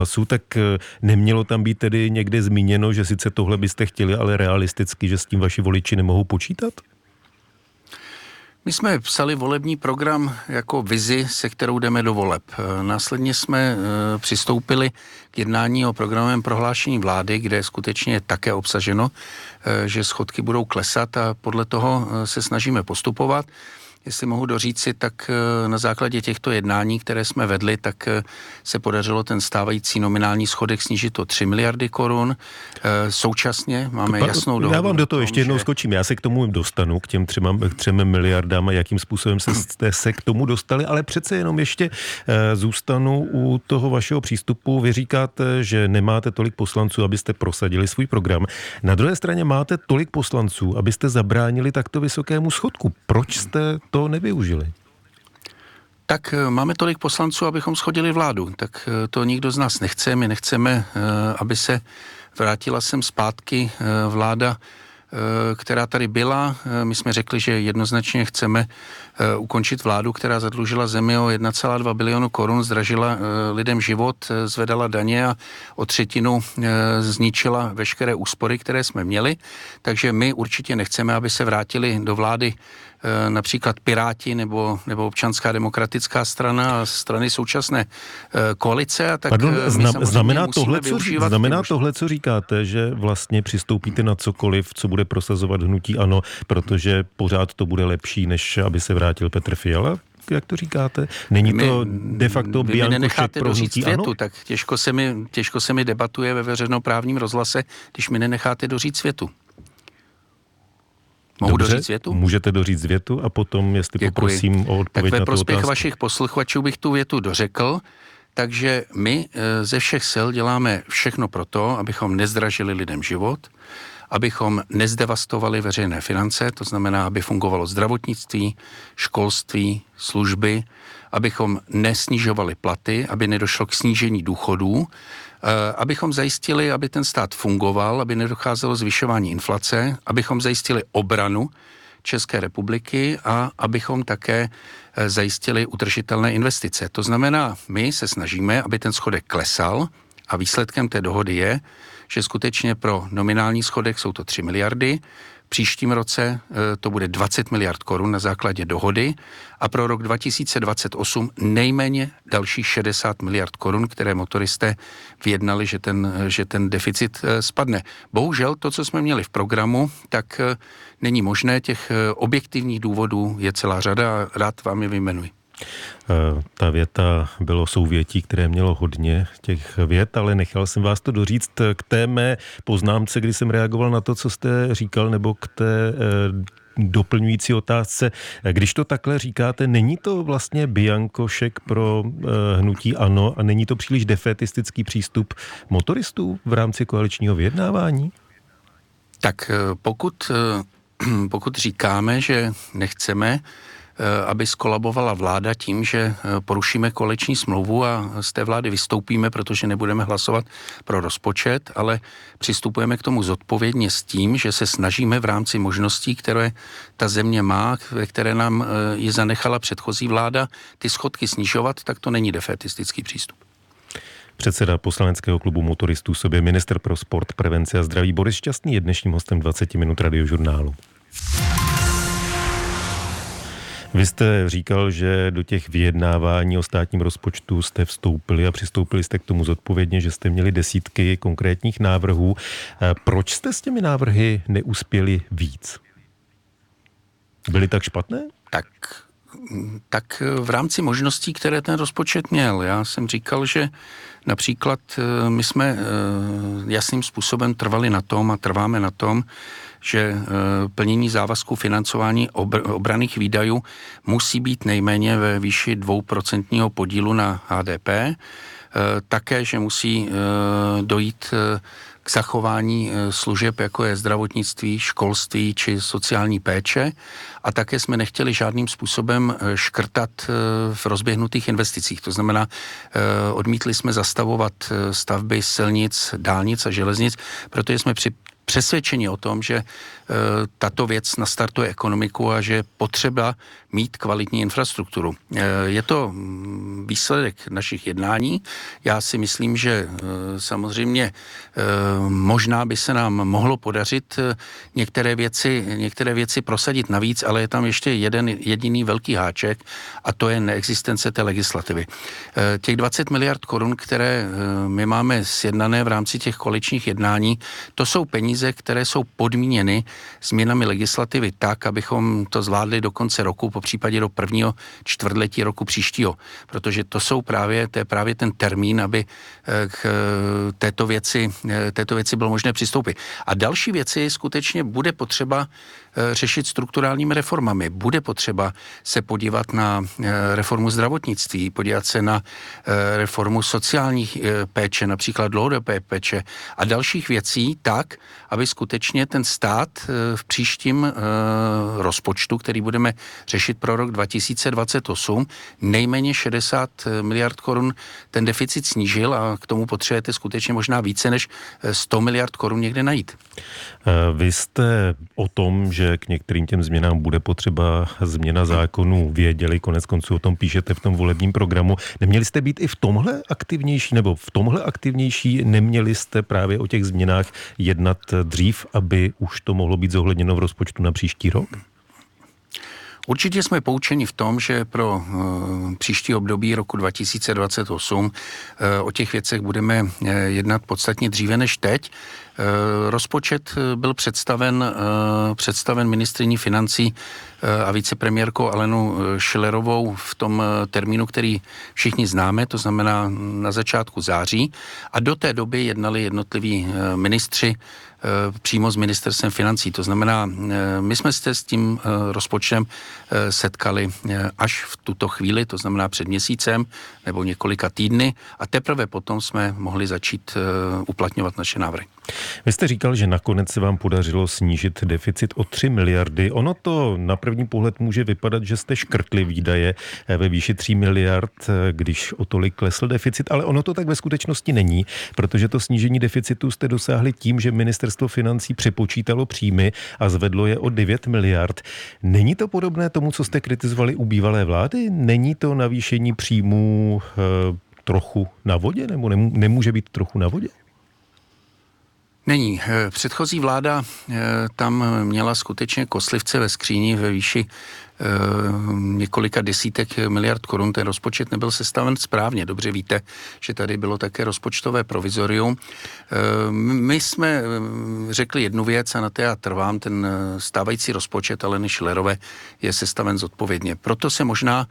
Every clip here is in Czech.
tak nemělo tam být tedy někde zmíněno, že sice tohle byste chtěli, ale realisticky, že s tím vaši voliči nemohou počítat? My jsme psali volební program jako vizi, se kterou jdeme do voleb. Následně jsme přistoupili k jednání o programovém prohlášení vlády, kde je skutečně také obsaženo, že schodky budou klesat a podle toho se snažíme postupovat. Jestli mohu doříci, tak na základě těchto jednání, které jsme vedli, tak se podařilo ten stávající nominální schodek snížit o 3 miliardy korun. Současně máme jasnou dohodu. Já vám do toho ještě jednou skočím. Já se k tomu dostanu, k těm 3 miliardám a jakým způsobem jste se k tomu dostali, ale přece jenom ještě zůstanu u toho vašeho přístupu. Vy říkáte, že nemáte tolik poslanců, abyste prosadili svůj program. Na druhé straně máte tolik poslanců, abyste zabránili takto vysokému schodku. Proč jste to nevyužili? Tak máme tolik poslanců, abychom shodili vládu. Tak to nikdo z nás nechce. My nechceme, aby se vrátila sem zpátky vláda, která tady byla. My jsme řekli, že jednoznačně chceme ukončit vládu, která zadlužila zemi o 1,2 bilionu korun, zdražila lidem život, zvedala daně a o 1/3 zničila veškeré úspory, které jsme měli. Takže my určitě nechceme, aby se vrátili do vlády například Piráti nebo Občanská demokratická strana a strany současné koalice. A tak znamená tohle, co říkáte, že vlastně přistoupíte na cokoliv, co bude prosazovat hnutí ANO, protože pořád to bude lepší, než aby se vrátil Petr Fiala? Jak to říkáte? Není to de facto bianko šek pro hnutí ANO? Tak těžko se mi debatuje ve veřejnoprávním rozhlase, když mi nenecháte doříct větu. Mohu doříct větu? Můžete doříct větu a potom, jestli poprosím o odpověď na tu otázku. Tak ve prospěch vašich posluchačů bych tu větu dořekl. Takže my ze všech sil děláme všechno pro to, abychom nezdražili lidem život, abychom nezdevastovali veřejné finance, to znamená, aby fungovalo zdravotnictví, školství, služby, abychom nesnižovali platy, aby nedošlo k snížení důchodů, abychom zajistili, aby ten stát fungoval, aby nedocházelo zvyšování inflace, abychom zajistili obranu České republiky a abychom také zajistili udržitelné investice. To znamená, my se snažíme, aby ten schodek klesal a výsledkem té dohody je, že skutečně pro nominální schodek jsou to 3 miliardy, v příštím roce to bude 20 miliard korun na základě dohody a pro rok 2028 nejméně dalších 60 miliard korun, které motoristé vyjednali, že ten deficit spadne. Bohužel to, co jsme měli v programu, tak není možné. Těch objektivních důvodů je celá řada a rád vám je vyjmenuji. Ta věta bylo souvětí, které mělo hodně těch vět, ale nechal jsem vás to doříct k té mé poznámce, kdy jsem reagoval na to, co jste říkal, nebo k té doplňující otázce. Když to takhle říkáte, není to vlastně bianko šek pro hnutí ANO a není to příliš defetistický přístup motoristů v rámci koaličního vyjednávání? Tak pokud říkáme, že nechceme, aby skolabovala vláda tím, že porušíme koaliční smlouvu a z té vlády vystoupíme, protože nebudeme hlasovat pro rozpočet, ale přistupujeme k tomu zodpovědně s tím, že se snažíme v rámci možností, které ta země má, které nám ji zanechala předchozí vláda, ty schodky snižovat, tak to není defetistický přístup. Předseda poslaneckého klubu motoristů sobě ministr pro sport, prevenci a zdraví Boris Šťastný je dnešním hostem 20 minut Radiožurnálu. Vy jste říkal, že do těch vyjednávání o státním rozpočtu jste vstoupili a přistoupili jste k tomu zodpovědně, že jste měli desítky konkrétních návrhů. Proč jste s těmi návrhy neuspěli víc? Byly tak špatné? Tak v rámci možností, které ten rozpočet měl. Já jsem říkal, že například my jsme jasným způsobem trvali na tom a trváme na tom, že plnění závazků financování obranných výdajů musí být nejméně ve výši 2% podílu na HDP. Také, že musí dojít k zachování služeb, jako je zdravotnictví, školství či sociální péče. A také jsme nechtěli žádným způsobem škrtat v rozběhnutých investicích. To znamená, odmítli jsme zastavovat stavby silnic, dálnic a železnic, protože jsme přesvědčeni o tom, že tato věc nastartuje ekonomiku a že je potřeba mít kvalitní infrastrukturu. Je to výsledek našich jednání. Já si myslím, že samozřejmě možná by se nám mohlo podařit některé věci prosadit navíc, ale je tam ještě jeden jediný velký háček a to je neexistence té legislativy. Těch 20 miliard korun, které my máme sjednané v rámci těch koaličních jednání, to jsou peníze, které jsou podmíněny změnami legislativy tak, abychom to zvládli do konce roku, po případě do prvního čtvrtletí roku příštího. Protože to je právě ten termín, aby k této věci bylo možné přistoupit. A další věci skutečně bude potřeba řešit strukturálními reformami. Bude potřeba se podívat na reformu zdravotnictví, podívat se na reformu sociální péče, například dlouhodobé péče a dalších věcí tak, aby skutečně ten stát v příštím rozpočtu, který budeme řešit pro rok 2028, nejméně 60 miliard korun ten deficit snížil a k tomu potřebujete skutečně možná více než 100 miliard korun někde najít. Vy jste o tom, že k některým těm změnám bude potřeba změna zákonů, věděli, konec konců o tom píšete v tom volebním programu. Neměli jste být i v tomhle aktivnější, neměli jste právě o těch změnách jednat dřív, aby už to mohlo být zohledněno v rozpočtu na příští rok? Určitě jsme poučeni v tom, že pro příští období roku 2028 o těch věcech budeme jednat podstatně dříve než teď. Rozpočet byl představen ministryní financí a vicepremiérkou Alenou Schillerovou v tom termínu, který všichni známe, to znamená na začátku září. A do té doby jednali jednotliví ministři přímo s ministerstvem financí. To znamená, my jsme se s tím rozpočtem setkali až v tuto chvíli, to znamená před měsícem nebo několika týdny a teprve potom jsme mohli začít uplatňovat naše návrhy. Vy jste říkal, že nakonec se vám podařilo snížit deficit o 3 miliardy. Ono to na první pohled může vypadat, že jste škrtli výdaje ve výši 3 miliard, když o tolik klesl deficit, ale ono to tak ve skutečnosti není, protože to snížení deficitu jste dosáhli tím, že ministerstvo financí přepočítalo příjmy a zvedlo je o 9 miliard. Není to podobné tomu, co jste kritizovali u bývalé vlády? Není to navýšení příjmů trochu na vodě, nebo nemůže být trochu na vodě? Není. Předchozí vláda tam měla skutečně koslivce ve skříni ve výši několika desítek miliard korun. Ten rozpočet nebyl sestaven správně. Dobře víte, že tady bylo také rozpočtové provizorium. My jsme řekli jednu věc a na té já trvám. Ten stávající rozpočet Aleny Schillerové je sestaven zodpovědně. Proto se možná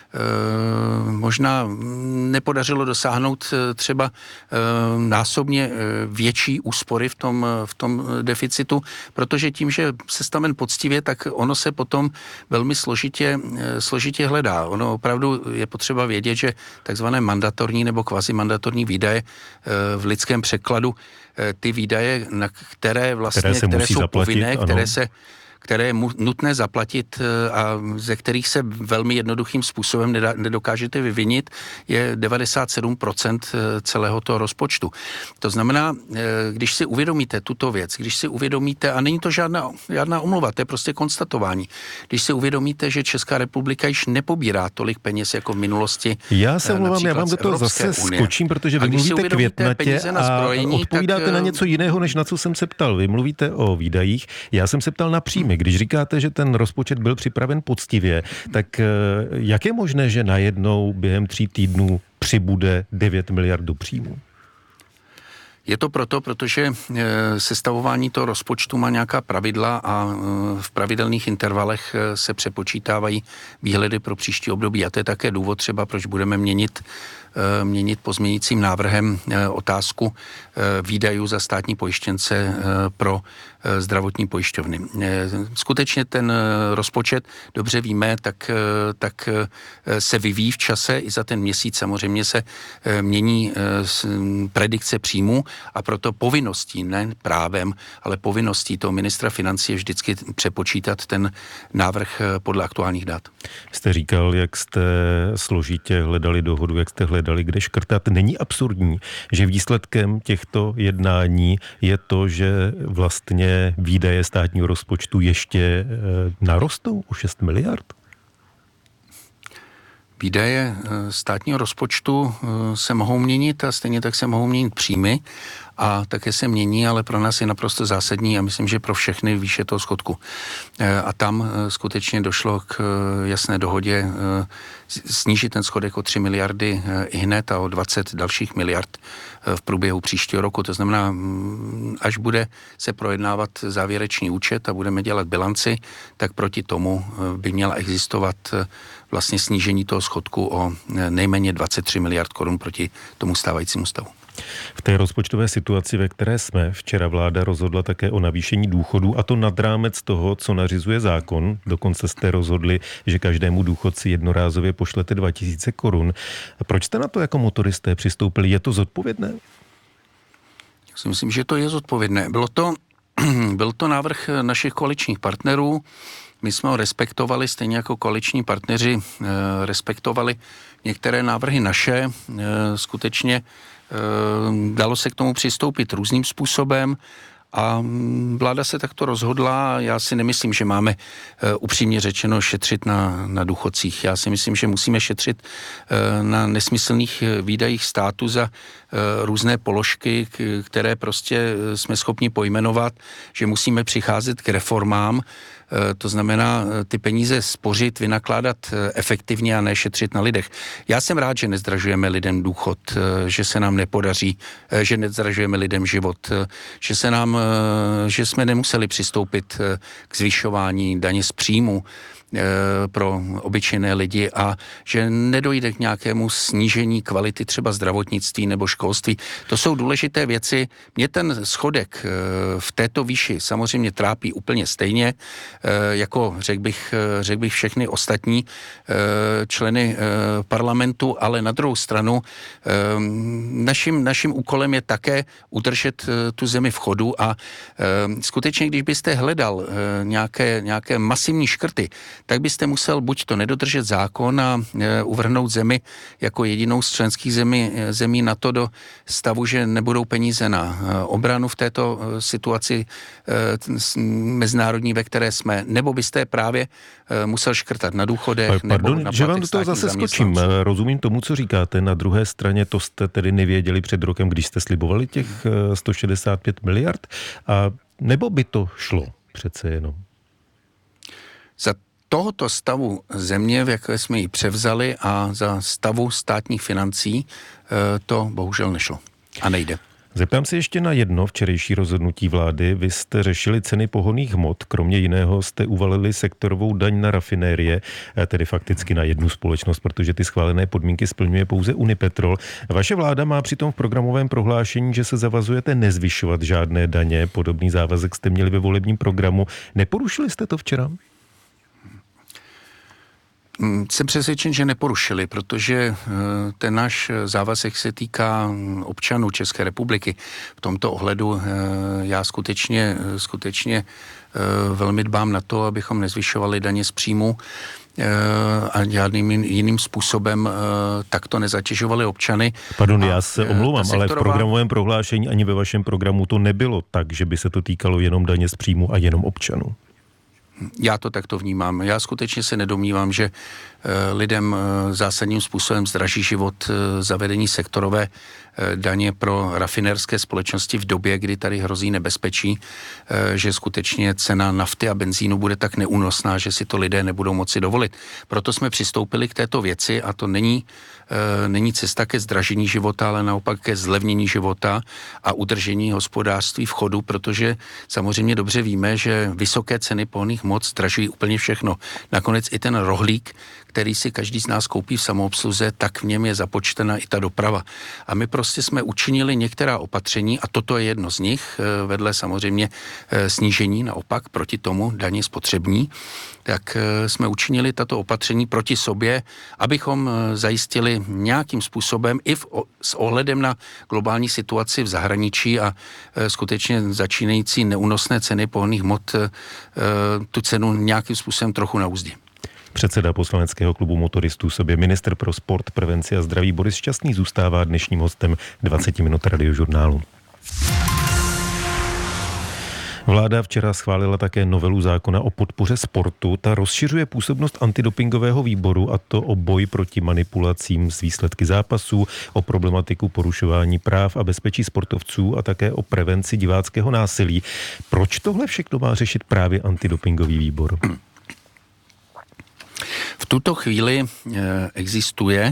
nepodařilo dosáhnout třeba násobně větší úspory v tom deficitu, protože tím, že sestaven poctivě, tak ono se potom velmi složitě hledá. Ono opravdu je potřeba vědět, že takzvané mandatorní nebo kvazimandatorní výdaje v lidském překladu, ty výdaje, které jsou povinné, které je nutné zaplatit a ze kterých se velmi jednoduchým způsobem nedokážete vyvinit, je 97% celého toho rozpočtu. To znamená, když si uvědomíte tuto věc, a není to žádná omluva, to je prostě konstatování, když si uvědomíte, že Česká republika již nepobírá tolik peněz jako v minulosti. Já se omlouvám, já vám do toho zase skočím, protože vy mluvíte květnatě a odpovídáte na něco jiného, než na co jsem se ptal. Vy mluvíte o výdajích, já jsem se ptal na příjmy. Když říkáte, že ten rozpočet byl připraven poctivě, tak jak je možné, že najednou během 3 týdnů přibude 9 miliard do příjmu? Je to protože sestavování toho rozpočtu má nějaká pravidla a v pravidelných intervalech se přepočítávají výhledy pro příští období. A to je také důvod třeba, proč budeme měnit pozměňujícím návrhem otázku výdajů za státní pojištěnce pro zdravotní pojišťovny. Skutečně ten rozpočet, dobře víme, tak se vyvíjí v čase, i za ten měsíc samozřejmě se mění predikce příjmů a proto povinností, ne právem, ale povinností toho ministra financí je vždycky přepočítat ten návrh podle aktuálních dat. Jste říkal, jak jste složitě hledali dohodu, jak jste hledali hledali, kde škrtat. Není absurdní, že výsledkem těchto jednání je to, že vlastně výdaje státního rozpočtu ještě narostou o 6 miliard? Výdaje státního rozpočtu se mohou měnit a stejně tak se mohou měnit příjmy a také se mění, ale pro nás je naprosto zásadní a myslím, že pro všechny výše toho schodku. A tam skutečně došlo k jasné dohodě snížit ten schodek o 3 miliardy ihned a o 20 dalších miliard v průběhu příštího roku. To znamená, až bude se projednávat závěrečný účet a budeme dělat bilanci, tak proti tomu by měla existovat vlastně snížení toho schodku o nejméně 23 miliard korun proti tomu stávajícímu stavu. V té rozpočtové situaci, ve které jsme, včera vláda rozhodla také o navýšení důchodů, a to nad rámec toho, co nařizuje zákon. Dokonce jste rozhodli, že každému důchodci jednorázově pošlete 2000 korun. A proč jste na to jako motoristé přistoupili? Je to zodpovědné? Já si myslím, že to je zodpovědné. Byl to návrh našich koaličních partnerů. My jsme ho respektovali, stejně jako koaliční partneři respektovali některé návrhy naše. Skutečně dalo se k tomu přistoupit různým způsobem a vláda se takto rozhodla. Já si nemyslím, že máme upřímně řečeno šetřit na důchodcích. Já si myslím, že musíme šetřit na nesmyslných výdajích státu za různé položky, které prostě jsme schopni pojmenovat, že musíme přicházet k reformám. To znamená ty peníze spořit, vynakládat efektivně a ne šetřit na lidech. Já jsem rád, že nezdražujeme lidem důchod, že se nám nepodaří, že nezdražujeme lidem život, že jsme nemuseli přistoupit k zvyšování daně z příjmu pro obyčejné lidi a že nedojde k nějakému snížení kvality třeba zdravotnictví nebo školství. To jsou důležité věci. Mě ten schodek v této výši samozřejmě trápí úplně stejně, jako řekl bych všechny ostatní členy parlamentu, ale na druhou stranu naším úkolem je také udržet tu zemi v chodu a skutečně, když byste hledal nějaké masivní škrty, tak byste musel buď to nedodržet zákon a uvrhnout zemi jako jedinou z členských zemí NATO do stavu, že nebudou peníze na obranu v této situaci mezinárodní, ve které jsme, nebo byste právě musel škrtat na důchodech. Pardon, nebo na že vám do toho zase skočím. Rozumím tomu, co říkáte. Na druhé straně to jste tedy nevěděli před rokem, když jste slibovali těch 165 miliard, a nebo by to šlo přece jenom? Za tohoto stavu země, v jaké jsme ji převzali, a za stavu státních financí to bohužel nešlo a nejde. Zeptám se ještě na jedno včerejší rozhodnutí vlády. Vy jste řešili ceny pohonných hmot, kromě jiného jste uvalili sektorovou daň na rafinérie, tedy fakticky na jednu společnost, protože ty schválené podmínky splňuje pouze Unipetrol. Vaše vláda má přitom v programovém prohlášení, že se zavazujete nezvyšovat žádné daně. Podobný závazek jste měli ve volebním programu. Neporušili jste to včera? Jsem přesvědčen, že neporušili, protože ten náš závazek se týká občanů České republiky. V tomto ohledu já skutečně velmi dbám na to, abychom nezvyšovali daně z příjmu a žádným jiným způsobem takto nezatěžovali občany. Pardon, já se omlouvám, ale v programovém prohlášení ani ve vašem programu to nebylo tak, že by se to týkalo jenom daně z příjmu a jenom občanů. Já to takto vnímám. Já skutečně se nedomnívám, že lidem zásadním způsobem zdraží život zavedení sektorové daně pro rafinérské společnosti v době, kdy tady hrozí nebezpečí, že skutečně cena nafty a benzínu bude tak neúnosná, že si to lidé nebudou moci dovolit. Proto jsme přistoupili k této věci a to není cesta ke zdražení života, ale naopak ke zlevnění života a udržení hospodářství v chodu, protože samozřejmě dobře víme, že vysoké ceny pohonných hmot zdražují úplně všechno. Nakonec i ten rohlík, který si každý z nás koupí v samoobsluze, tak v něm je započtena i ta doprava. A my prostě jsme učinili některá opatření a toto je jedno z nich, vedle samozřejmě snížení naopak proti tomu daně spotřební, tak jsme učinili tato opatření proti sobě, abychom zajistili nějakým způsobem i s ohledem na globální situaci v zahraničí a skutečně začínající neúnosné ceny pohonných hmot tu cenu nějakým způsobem trochu na úzdě. Předseda poslaneckého klubu motoristů sobě ministr pro sport, prevenci a zdraví Boris Šťastný zůstává dnešním hostem 20 minut Radiožurnálu. Vláda včera schválila také novelu zákona o podpoře sportu. Ta rozšiřuje působnost antidopingového výboru, a to o boj proti manipulacím s výsledky zápasů, o problematiku porušování práv a bezpečí sportovců a také o prevenci diváckého násilí. Proč tohle všechno má řešit právě antidopingový výbor? V tuto chvíli existuje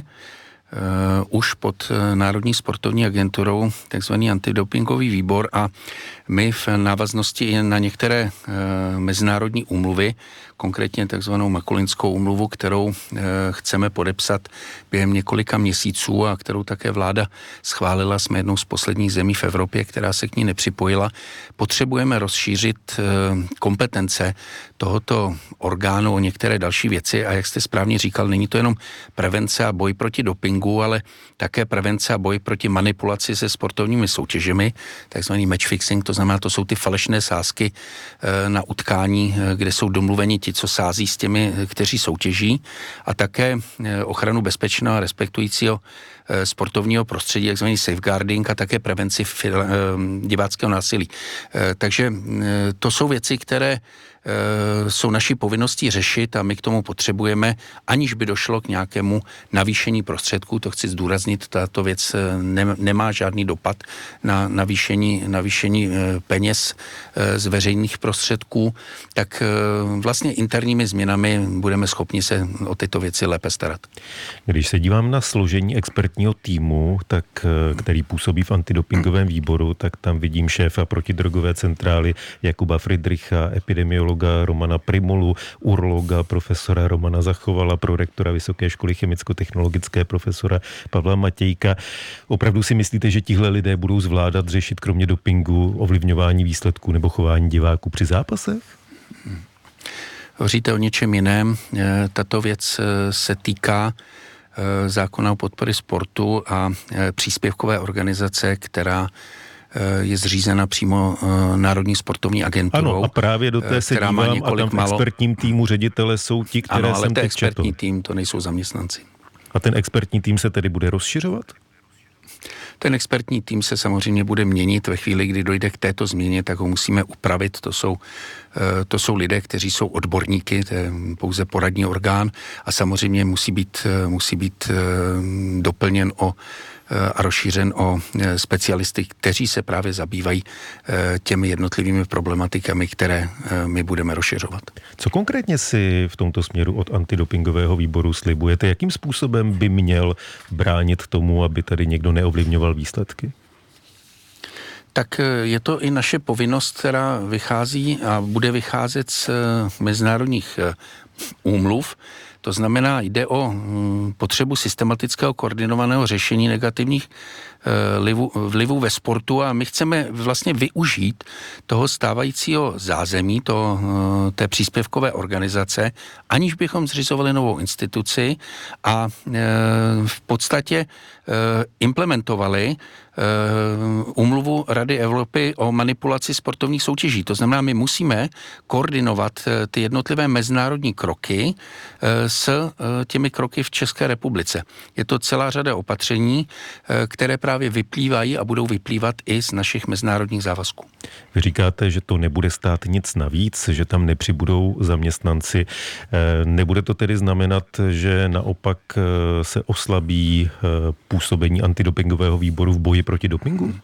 už pod Národní sportovní agenturou takzvaný antidopingový výbor a my v návaznosti i na některé mezinárodní úmluvy, konkrétně takzvanou Makulinskou úmluvu, kterou chceme podepsat během několika měsíců a kterou také vláda schválila, jsme jednou z posledních zemí v Evropě, která se k ní nepřipojila, potřebujeme rozšířit kompetence tohoto orgánu o některé další věci a jak jste správně říkal, není to jenom prevence a boj proti dopingu, ale také prevence a boj proti manipulaci se sportovními soutěžemi, takzvaný match fixing, to znamená, to jsou ty falešné sázky na utkání, kde jsou domluveni ti, co sází s těmi, kteří soutěží, a také ochranu bezpečného a respektujícího sportovního prostředí, takzvaný safeguarding, a také prevenci diváckého násilí. Takže to jsou věci, které jsou naší povinností řešit a my k tomu potřebujeme, aniž by došlo k nějakému navýšení prostředků, to chci zdůraznit, tato věc nemá žádný dopad na navýšení peněz z veřejných prostředků, tak vlastně interními změnami budeme schopni se o tyto věci lépe starat. Když se dívám na složení expertního týmu, který působí v antidopingovém výboru, tak tam vidím šéfa protidrogové centrály Jakuba Friedricha, epidemiologa Romana Primulu, urologa profesora Romana Zachovala, prorektora Vysoké školy chemicko-technologické profesora Pavla Matějka. Opravdu si myslíte, že tihle lidé budou zvládat řešit kromě dopingu ovlivňování výsledků nebo chování diváků při zápasech? Hovoříte o něčem jiném. Tato věc se týká zákona o podpoře sportu a příspěvkové organizace, které je zřízena přímo Národní sportovní agenturou. Ano, a právě do té se dívám a tam v expertním týmu ředitele jsou ti, které ano, ale jsem ten teď expertní četl. tým, to nejsou zaměstnanci. A ten expertní tým se tedy bude rozšiřovat? Ten expertní tým se samozřejmě bude měnit ve chvíli, kdy dojde k této změně, tak ho musíme upravit. To jsou lidé, kteří jsou odborníky, to je pouze poradní orgán a samozřejmě musí být doplněn a rozšířen o specialisty, kteří se právě zabývají těmi jednotlivými problematikami, které my budeme rozšiřovat. Co konkrétně si v tomto směru od antidopingového výboru slibujete? Jakým způsobem by měl bránit tomu, aby tady někdo neovlivňoval výsledky? Tak je to i naše povinnost, která vychází a bude vycházet z mezinárodních úmluv. To znamená, jde o potřebu systematického koordinovaného řešení negativních vlivů ve sportu a my chceme vlastně využít toho stávajícího zázemí, té příspěvkové organizace, aniž bychom zřizovali novou instituci a v podstatě implementovali úmluvu Rady Evropy o manipulaci sportovních soutěží. To znamená, my musíme koordinovat ty jednotlivé mezinárodní kroky s těmi kroky v České republice. Je to celá řada opatření, které právě vyplývají a budou vyplývat i z našich mezinárodních závazků. Vy říkáte, že to nebude stát nic navíc, že tam nepřibudou zaměstnanci. Nebude to tedy znamenat, že naopak se oslabí působení antidopingového výboru v boji proti dopingu?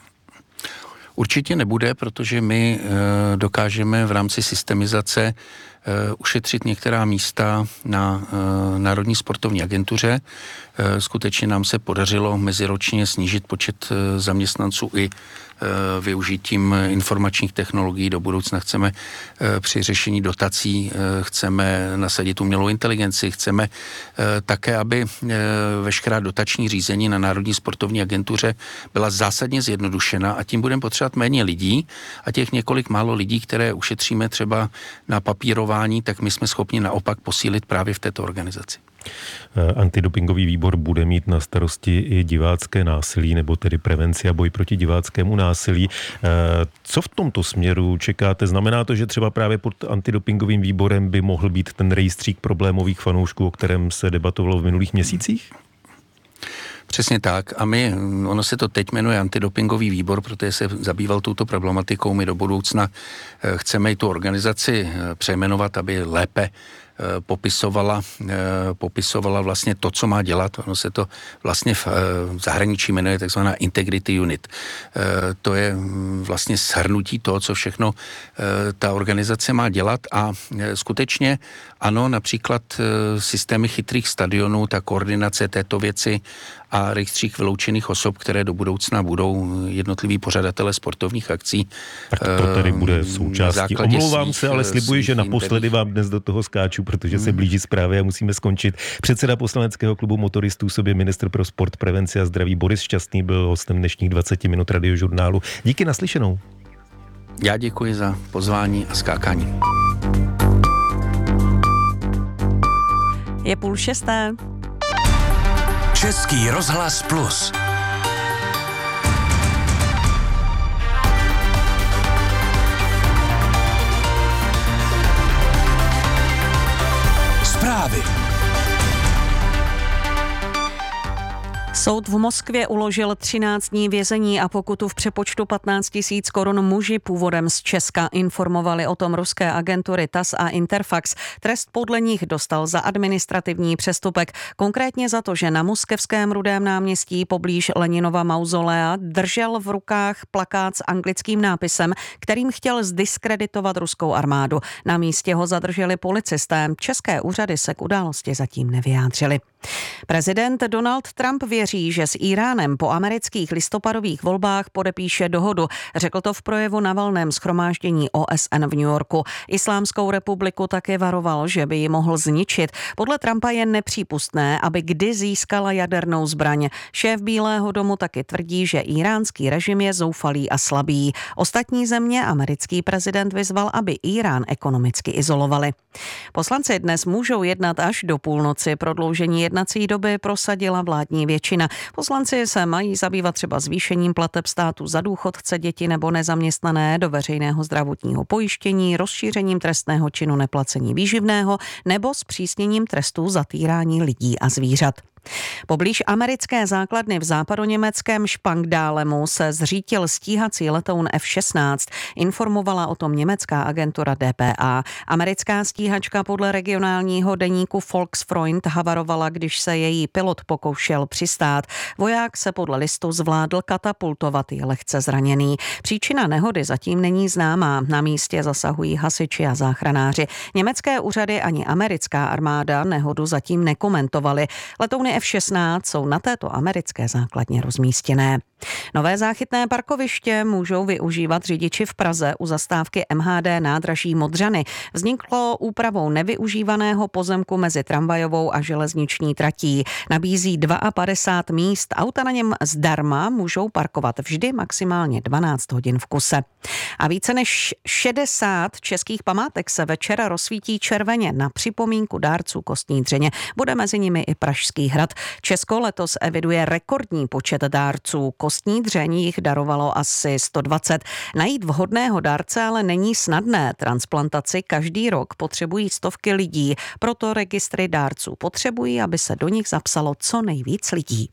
Určitě nebude, protože my dokážeme v rámci systemizace ušetřit některá místa na Národní sportovní agentuře. Skutečně nám se podařilo meziročně snížit počet zaměstnanců i využitím informačních technologií. Do budoucna chceme při řešení dotací, chceme nasadit umělou inteligenci, chceme také, aby veškerá dotační řízení na Národní sportovní agentuře byla zásadně zjednodušena a tím budeme potřebovat méně lidí a těch několik málo lidí, které ušetříme třeba na papírové testování, tak my jsme schopni naopak posílit právě v této organizaci. Antidopingový výbor bude mít na starosti i divácké násilí, nebo tedy prevenci a boj proti diváckému násilí. Co v tomto směru čekáte? Znamená to, že třeba právě pod antidopingovým výborem by mohl být ten rejstřík problémových fanoušků, o kterém se debatovalo v minulých měsících? Přesně tak. A ono se to teď jmenuje antidopingový výbor, protože se zabýval touto problematikou. My do budoucna chceme i tu organizaci přejmenovat, aby lépe popisovala vlastně to, co má dělat. Ono se to vlastně v zahraničí jmenuje takzvaná Integrity Unit. To je vlastně shrnutí toho, co všechno ta organizace má dělat a skutečně ano, například systémy chytrých stadionů, ta koordinace této věci a rejstřík vyloučených osob, které do budoucna budou jednotliví pořadatelé sportovních akcí. Tak to tady bude součástí. Omlouvám se, ale slibuji, že naposledy vám dnes do toho skáču, protože se blíží zprávy a musíme skončit. Předseda poslaneckého klubu motoristů, sobě ministr pro sport, prevenci a zdraví Boris Šťastný byl hostem dnešních 20 minut Radiožurnálu. Díky, naslyšenou. Já děkuji za pozvání a skákání. Je 5:30. Český rozhlas Plus. Zprávy. Soud v Moskvě uložil 13 dní vězení a pokutu v přepočtu 15 000 korun muži původem z Česka. Informovali o tom ruské agentury TASS a Interfax. Trest podle nich dostal za administrativní přestupek. Konkrétně za to, že na moskevském Rudém náměstí poblíž Leninova mauzolea držel v rukách plakát s anglickým nápisem, kterým chtěl zdiskreditovat ruskou armádu. Na místě ho zadrželi policisté. České úřady se k události zatím nevyjádřily. Prezident Donald Trump věří, že s Íránem po amerických listopadových volbách podepíše dohodu. Řekl to v projevu na valném shromáždění OSN v New Yorku. Islámskou republiku také varoval, že by ji mohl zničit. Podle Trumpa je nepřípustné, aby kdy získala jadernou zbraň. Šéf Bílého domu taky tvrdí, že íránský režim je zoufalý a slabý. Ostatní země americký prezident vyzval, aby Írán ekonomicky izolovali. Poslanci dnes můžou jednat až do půlnoci. Prodloužení jednací doby prosadila vládní většina. Poslanci se mají zabývat třeba zvýšením plateb státu za důchodce, děti nebo nezaměstnané, do veřejného zdravotního pojištění, rozšířením trestného činu neplacení výživného nebo zpřísněním trestů za týrání lidí a zvířat. Poblíž americké základny v západoněmeckém Spangdálemu se zřítil stíhací letoun F-16. Informovala o tom německá agentura dpa. Americká stíhačka podle regionálního deníku Volksfreund havarovala, když se její pilot pokoušel přistát. Voják se podle listu zvládl katapultovat, je lehce zraněný. Příčina nehody zatím není známá. Na místě zasahují hasiči a záchranáři. Německé úřady ani americká armáda nehodu zatím nekomentovaly. Letouny F-16 jsou na této americké základně rozmístěné. Nové záchytné parkoviště můžou využívat řidiči v Praze u zastávky MHD nádraží Modřany. Vzniklo úpravou nevyužívaného pozemku mezi tramvajovou a železniční tratí. Nabízí 52 míst. Auta na něm zdarma můžou parkovat vždy maximálně 12 hodin v kuse. A více než 60 českých památek se večer rozsvítí červeně na připomínku dárců kostní dřeně. Bude mezi nimi i Pražský hrad. Česko letos eviduje rekordní počet dárců. Kostní dřeň jich darovalo asi 120. Najít vhodného dárce ale není snadné. Transplantaci každý rok potřebují stovky lidí. Proto registry dárců potřebují, aby se do nich zapsalo co nejvíc lidí.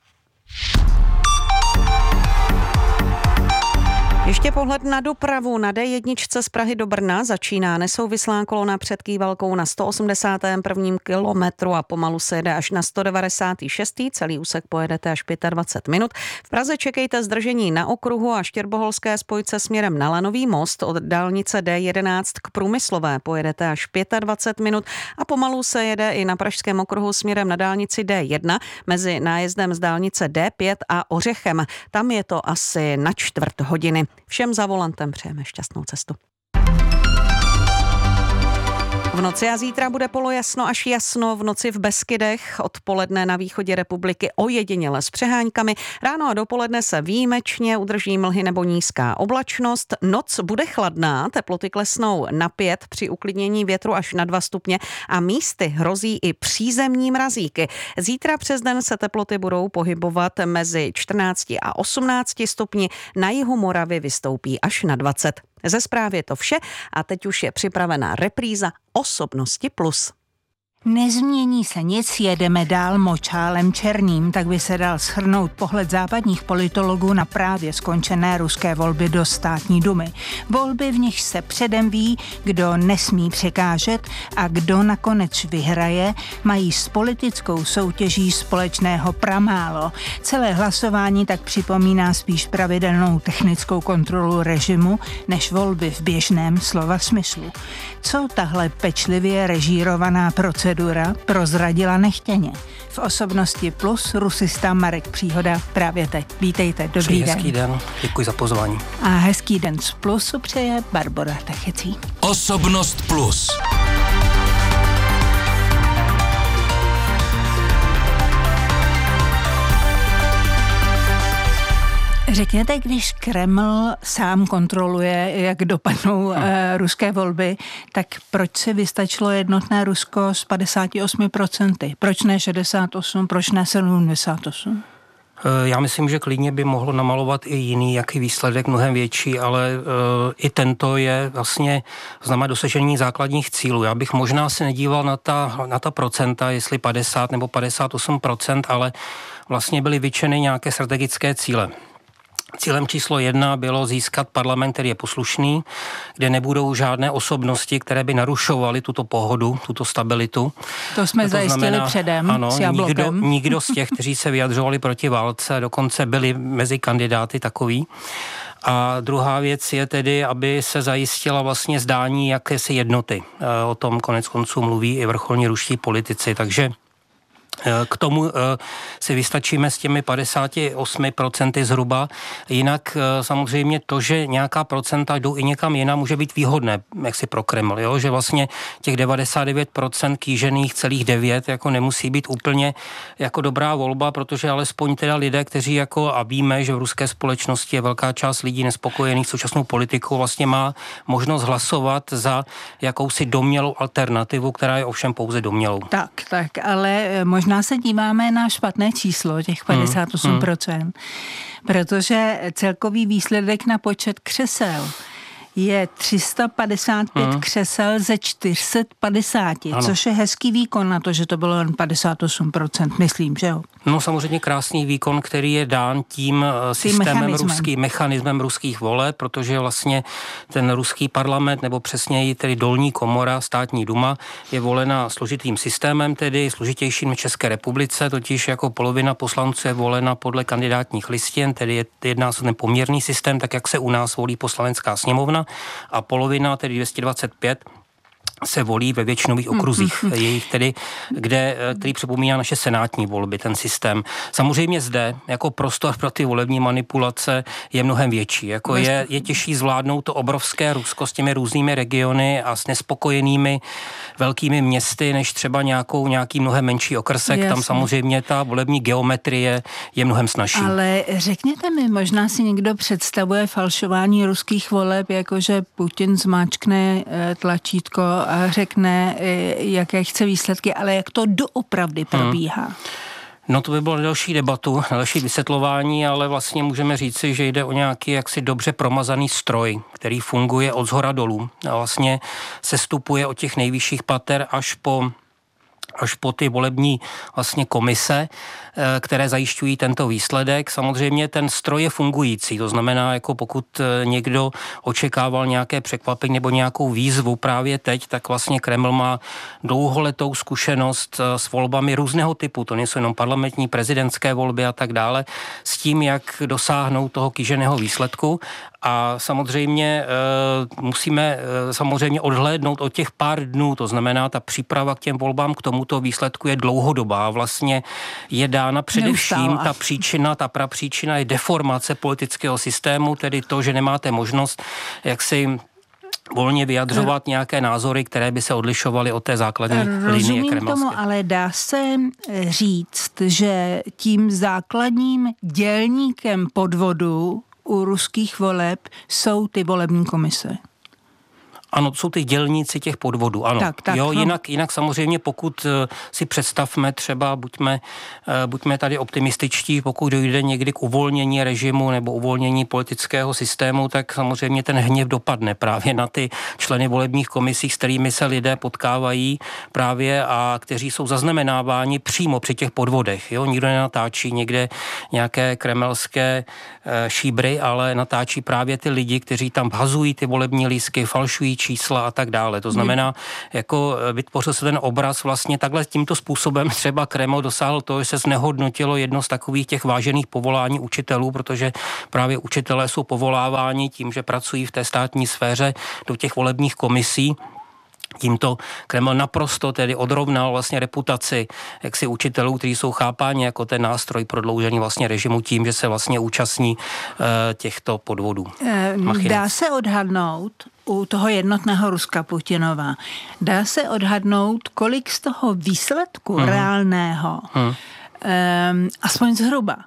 Ještě pohled na dopravu. Na D1 z Prahy do Brna začíná nesouvislá kolona před Kývalkou na 181. kilometru a pomalu se jede až na 196. Celý úsek pojedete až 25 minut. V Praze čekejte zdržení na okruhu a štěrboholské spojce směrem na Lanový most. Od dálnice D11 k Průmyslové pojedete až 25 minut a pomalu se jede i na pražském okruhu směrem na dálnici D1 mezi nájezdem z dálnice D5 a Ořechem. Tam je to asi na čtvrt hodiny. Všem za volantem přejeme šťastnou cestu. V noci a zítra bude polojasno až jasno, v noci v Beskydech, odpoledne na východě republiky ojediněle s přehánkami. Ráno a dopoledne se výjimečně udrží mlhy nebo nízká oblačnost. Noc bude chladná, teploty klesnou na 5 při uklidnění větru až na 2 stupně a místy hrozí i přízemní mrazíky. Zítra přes den se teploty budou pohybovat mezi 14 a 18 stupni, na jihu Moravy vystoupí až na 20. Ze zprávy je to vše a teď už je připravená repríza Osobnosti plus. Nezmění se nic, jedeme dál močálem černým, tak by se dal shrnout pohled západních politologů na právě skončené ruské volby do státní dumy. Volby, v nich se předem ví, kdo nesmí překážet a kdo nakonec vyhraje, mají s politickou soutěží společného pramálo. Celé hlasování tak připomíná spíš pravidelnou technickou kontrolu režimu, než volby v běžném slova smyslu. Co tahle pečlivě režírovaná procedura prozradila nechtěně? V Osobnosti plus rusista Marek Příhoda právě teď. Vítejte, dobrý den. Hezký den, děkuji za pozvání. A hezký den z plusu přeje Barbora Techecí. Osobnost plus. Řekněte, když Kreml sám kontroluje, jak dopadnou ruské volby, tak proč si vystačilo jednotné Rusko s 58%? Proč ne 68%, proč ne 78%? Já myslím, že klidně by mohlo namalovat i jiný, jaký výsledek mnohem větší, ale i tento je vlastně znamená dosažení základních cílů. Já bych možná se nedíval na ta procenta, jestli 50 nebo 58%, ale vlastně byly vyčeny nějaké strategické cíle. Cílem číslo 1 bylo získat parlament, který je poslušný, kde nebudou žádné osobnosti, které by narušovaly tuto pohodu, tuto stabilitu. To jsme zajistili předem s Jablokem. Nikdo z těch, kteří se vyjadřovali proti válce, dokonce byli mezi kandidáty takový. A druhá věc je tedy, aby se zajistila vlastně zdání jakési jednoty. O tom konec konců mluví i vrcholní ruští politici, takže k tomu si vystačíme s těmi 58% zhruba. Jinak samozřejmě to, že nějaká procenta jdou i někam jinam, může být výhodné, jak si pro Kreml, jo? Že vlastně těch 99% kýžených celých 9 jako nemusí být úplně jako dobrá volba, protože alespoň teda lidé, kteří jako a víme, že v ruské společnosti je velká část lidí nespokojených s současnou politikou, vlastně má možnost hlasovat za jakousi domnělou alternativu, která je ovšem pouze domnělou. Tak, ale možná se díváme na špatné číslo, těch 58%, protože celkový výsledek na počet křesel je 355 křesel ze 450, což je hezký výkon na to, že to bylo jen 58%, myslím, že jo? No samozřejmě krásný výkon, který je dán tím systémem mechanismem ruských voleb, protože vlastně ten ruský parlament, nebo přesněji tedy dolní komora, státní duma, je volena složitým systémem, tedy složitějším v České republice, totiž jako polovina poslanců je volena podle kandidátních listin, tedy jedná se o ten poměrný systém, tak jak se u nás volí Poslanecká sněmovna, a polovina, tedy 225, se volí ve většinových okruzích, jejich tedy, který připomíná naše senátní volby, ten systém. Samozřejmě zde, jako prostor pro ty volební manipulace je mnohem větší. Jako je těžší zvládnout to obrovské Rusko s těmi různými regiony a s nespokojenými velkými městy, než třeba nějaký mnohem menší okrsek. Jasně. Tam samozřejmě ta volební geometrie je mnohem snazší. Ale řekněte mi, možná si někdo představuje falšování ruských voleb, jakože Putin zmáčkne tlačítko a řekne, jaké chce výsledky, ale jak to doopravdy probíhá? No to by bylo další debatu, další vysvětlování, ale vlastně můžeme říci, že jde o nějaký jaksi dobře promazaný stroj, který funguje od zhora dolů a vlastně sestupuje od těch nejvyšších pater až po ty volební vlastně komise, které zajišťují tento výsledek. Samozřejmě ten stroj je fungující, to znamená, jako pokud někdo očekával nějaké překvapení nebo nějakou výzvu právě teď, tak vlastně Kreml má dlouholetou zkušenost s volbami různého typu, to nejsou jenom parlamentní, prezidentské volby a tak dále, s tím, jak dosáhnout toho kýženého výsledku. A samozřejmě musíme samozřejmě odhlédnout od těch pár dnů, to znamená, ta příprava k těm volbám k tomuto výsledku je dlouhodobá. Vlastně je dána především ta prapříčina je deformace politického systému, tedy to, že nemáte možnost jak si volně vyjadřovat nějaké názory, které by se odlišovaly od té základní linie kremelské. Rozumím tomu, ale dá se říct, že tím základním dělníkem podvodu u ruských voleb jsou ty volební komise. Ano, to jsou ty dělníci těch podvodů, ano. Tak, jo, jinak samozřejmě, pokud si představme třeba, buďme tady optimističtí, pokud dojde někdy k uvolnění režimu nebo uvolnění politického systému, tak samozřejmě ten hněv dopadne právě na ty členy volebních komisí, s kterými se lidé potkávají právě a kteří jsou zaznamenáváni přímo při těch podvodech. Jo? Nikdo nenatáčí někde nějaké kremelské šíbry, ale natáčí právě ty lidi, kteří tam vhazují ty volební lístky, falšují čísla a tak dále. To znamená, jako vytvořil se ten obraz vlastně takhle tímto způsobem třeba Kreml dosáhl toho, že se znehodnotilo jedno z takových těch vážených povolání učitelů, protože právě učitelé jsou povoláváni tím, že pracují v té státní sféře do těch volebních komisí. Tímto Kreml naprosto tedy odrovnal vlastně reputaci jaksi učitelů, kteří jsou chápáni jako ten nástroj prodloužení vlastně režimu tím, že se vlastně účastní těchto podvodů. Dá se odhadnout u toho jednotného Ruska Putinova, dá se odhadnout, kolik z toho výsledku reálného, aspoň zhruba,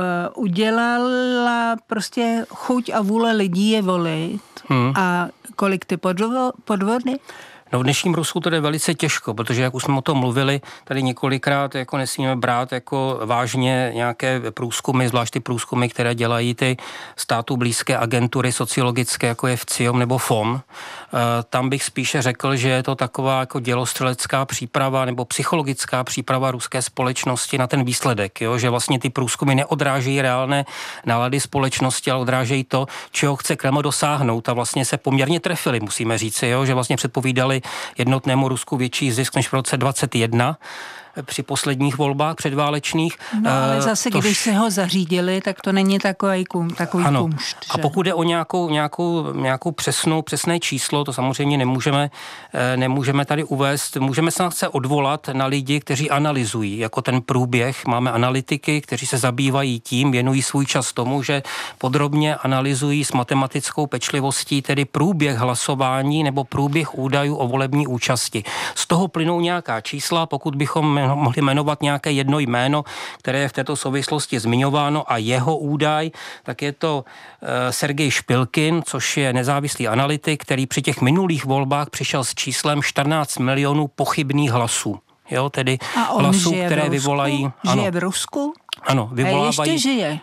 udělala prostě chuť a vůle lidí je volit a kolik ty podvody? No v dnešním Rusku to jde velice těžko, protože jak už jsme o tom mluvili, tady několikrát jako nesmíme brát jako vážně nějaké průzkumy, zvlášť ty průzkumy, které dělají ty státu blízké agentury sociologické, jako je FCIOM nebo FOM. Tam bych spíše řekl, že je to taková jako dělostřelecká příprava nebo psychologická příprava ruské společnosti na ten výsledek, jo? Že vlastně ty průzkumy neodrážejí reálné nálady společnosti, ale odrážejí to, čeho chce Kreml dosáhnout a vlastně se poměrně trefili, musíme říci, jo? Že vlastně předpovídali jednotnému Rusku větší zisk než v roce 2021 při posledních volbách předválečných. No ale zase, když se ho zařídili, tak to není takový kumšt. A pokud jde o nějakou přesné číslo, to samozřejmě nemůžeme tady uvést. Můžeme se odvolat na lidi, kteří analyzují jako ten průběh. Máme analytiky, kteří se zabývají tím, věnují svůj čas tomu, že podrobně analyzují s matematickou pečlivostí tedy průběh hlasování nebo průběh údajů o volební účasti. Z toho plynou nějaká čísla, pokud bychom mohli jmenovat nějaké jedno jméno, které je v této souvislosti zmiňováno a jeho údaj, tak je to Sergej Špilkin, což je nezávislý analytik, který při těch minulých volbách přišel s číslem 14 milionů pochybných hlasů. Jo, tedy hlasů, které vyvolají... Žije v Rusku? Ano, vyvolávají... A ještě žije.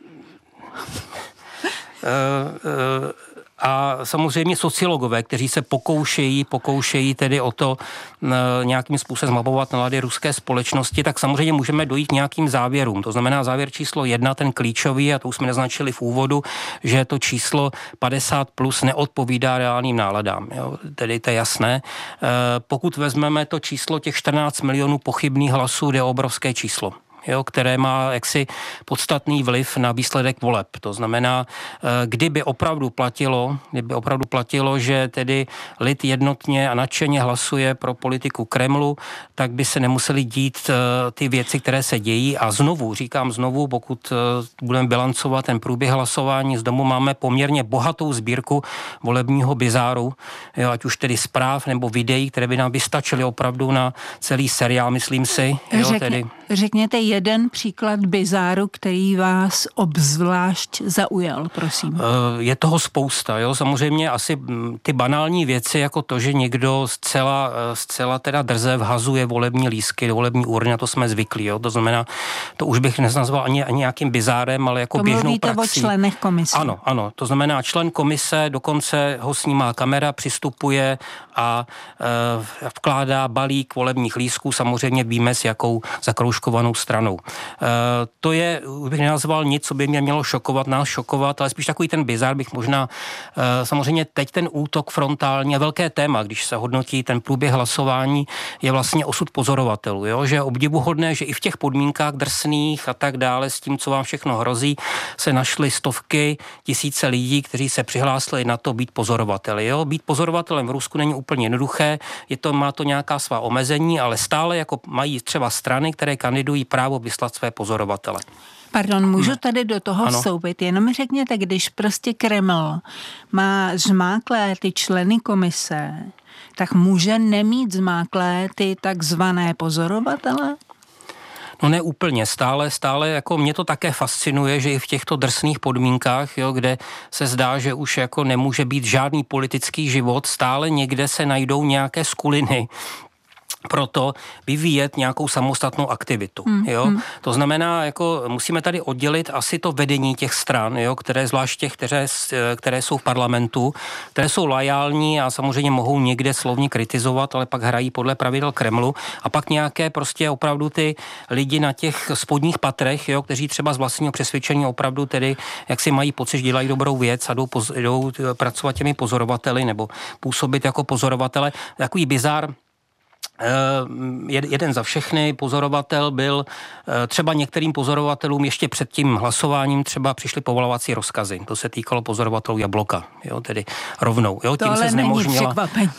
A samozřejmě sociologové, kteří se pokoušejí tedy o to nějakým způsobem zmapovat nálady ruské společnosti, tak samozřejmě můžeme dojít k nějakým závěrům. To znamená závěr číslo 1, ten klíčový, a to už jsme naznačili v úvodu, že to číslo 50+ neodpovídá reálným náladám. Jo? Tedy to je jasné. Pokud vezmeme to číslo těch 14 milionů pochybných hlasů, jde o obrovské číslo. Jo, které má jaksi podstatný vliv na výsledek voleb. To znamená, kdyby opravdu platilo, že tedy lid jednotně a nadšeně hlasuje pro politiku Kremlu, tak by se nemusely dít ty věci, které se dějí. A říkám znovu, pokud budeme bilancovat ten průběh hlasování, z domu máme poměrně bohatou sbírku volebního bizáru, jo, ať už tedy zpráv nebo videí, které by nám vystačily opravdu na celý seriál, myslím si. Jo, Řekněte jeden příklad bizáru, který vás obzvlášť zaujal, prosím. Je toho spousta, jo. Samozřejmě asi ty banální věci, jako to, že někdo zcela teda drze vhazuje volební lístky do volební urny, a to jsme zvyklí, jo. To znamená, to už bych nenazval ani nějakým bizárem, ale jako běžnou praxí. To mluvíte o členech komise. Ano. To znamená, člen komise, dokonce ho snímá kamera, přistupuje a vkládá balík volebních lístků, samozřejmě víme s jakou zakroužkovanou stranou. To je, už bych nenazval nic, co by mě mělo nás šokovat, ale spíš takový ten bizár bych možná, samozřejmě teď ten útok frontální a velké téma, když se hodnotí ten průběh hlasování, je vlastně osud pozorovatelů, jo? Že je obdivuhodné, že i v těch podmínkách drsných a tak dále, s tím, co vám všechno hrozí, se našly stovky, tisíce lidí, kteří se přihlásili na to být pozorovateli. Jo? Být pozorovatelem v Rusku není úplně jednoduché, má to nějaká svá omezení, ale stále jako mají třeba strany, které kandidují právo vyslat své pozorovatele. Pardon, můžu tady do toho vstoupit? Jenom mi řekněte, když prostě Kreml má zmáklé ty členy komise, tak může nemít zmáklé ty takzvané pozorovatele? No ne úplně, stále jako mě to také fascinuje, že i v těchto drsných podmínkách, jo, kde se zdá, že už jako nemůže být žádný politický život, stále někde se najdou nějaké skuliny proto vyvíjet nějakou samostatnou aktivitu. Jo? To znamená, jako musíme tady oddělit asi to vedení těch stran, jo? Které zvlášť těch, které jsou v parlamentu, které jsou loajální a samozřejmě mohou někde slovně kritizovat, ale pak hrají podle pravidel Kremlu, a pak nějaké prostě opravdu ty lidi na těch spodních patrech, jo? Kteří třeba z vlastního přesvědčení opravdu tedy, jak si mají pocit, že dělají dobrou věc a jdou pracovat těmi pozorovateli nebo působit jako pozorovatele. Takový bizár. Jeden za všechny pozorovatel byl, třeba některým pozorovatelům ještě před tím hlasováním třeba přišly povolovací rozkazy. To se týkalo pozorovatelů Jabloka, jo, tedy rovnou. Jo, tím se znemožnila.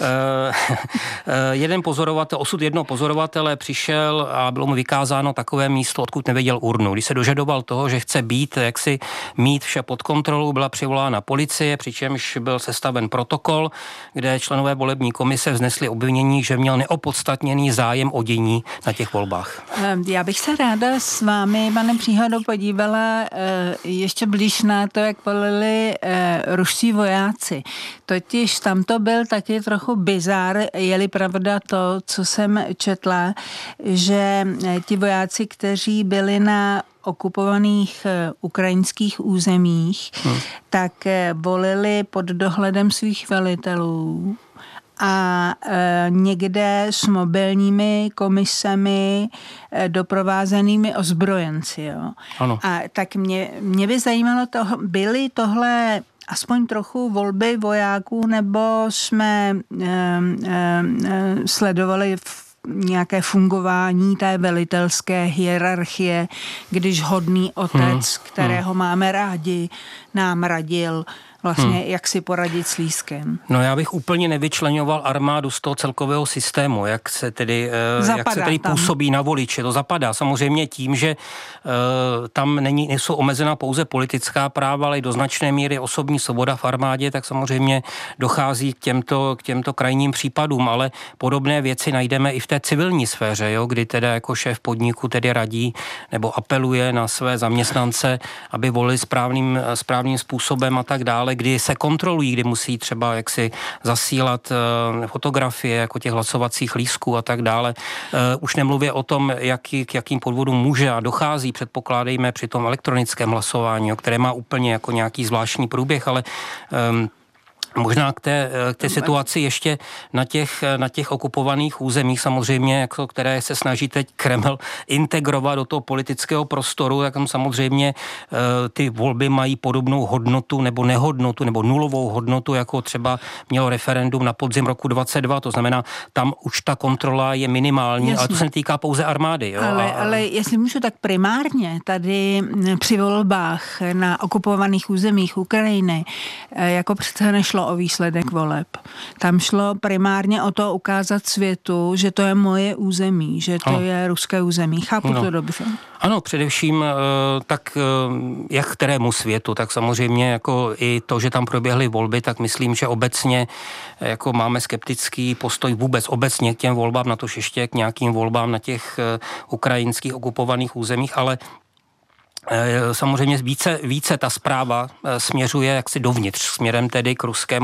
Osud jednoho pozorovatele přišel a bylo mu vykázáno takové místo, odkud nevěděl urnu. Když se dožadoval toho, že chce být, jak si mít vše pod kontrolou, byla přivolána policie, přičemž byl sestaven protokol, kde členové volební komise vznesli obvinění, že měl neopodstatněný zájem o dění na těch volbách. Já bych se ráda s vámi, pane Příhodo, podívala ještě blíž na to, jak volili ruští vojáci. Totiž tam to byl taky trochu bizár, je-li pravda to, co jsem četla, že ti vojáci, kteří byli na okupovaných ukrajinských územích, tak volili pod dohledem svých velitelů a někde s mobilními komisemi doprovázenými ozbrojenci. Jo. Ano. A tak mě by zajímalo, byly tohle aspoň trochu volby vojáků, nebo jsme sledovali nějaké fungování té velitelské hierarchie, když hodný otec, kterého máme rádi, nám radil vlastně, jak si poradit s lískem. No já bych úplně nevyčleňoval armádu z toho celkového systému, jak se tedy působí na voliče. To zapadá samozřejmě tím, že tam nejsou omezena pouze politická práva, ale i do značné míry osobní svoboda v armádě, tak samozřejmě dochází k těmto krajním případům, ale podobné věci najdeme i v té civilní sféře, jo, kdy teda jako šéf podniku tedy radí nebo apeluje na své zaměstnance, aby volili správným způsobem a tak dále, kdy se kontrolují, kdy musí třeba jaksi zasílat fotografie jako těch hlasovacích lístků a tak dále. Už nemluvě o tom, k jakým podvodům může a dochází, předpokládejme při tom elektronickém hlasování, které má úplně jako nějaký zvláštní průběh, ale možná k té situaci ještě na těch okupovaných územích samozřejmě, jako které se snaží teď Kreml integrovat do toho politického prostoru, tak tam samozřejmě ty volby mají podobnou hodnotu nebo nehodnotu nebo nulovou hodnotu, jako třeba mělo referendum na podzim roku 2022, to znamená, tam už ta kontrola je minimální, jasně. Ale to se netýká pouze armády. Jo? Ale jestli můžu, tak primárně tady při volbách na okupovaných územích Ukrajiny jako přece nešlo o výsledek voleb. Tam šlo primárně o to ukázat světu, že to je moje území, že to je ruské území. Chápu to dobře? Ano, především tak jak kterému světu, tak samozřejmě jako i to, že tam proběhly volby, tak myslím, že obecně jako máme skeptický postoj vůbec obecně k těm volbám, natož ještě k nějakým volbám na těch ukrajinských okupovaných územích, ale samozřejmě více ta zpráva směřuje jaksi dovnitř, směrem tedy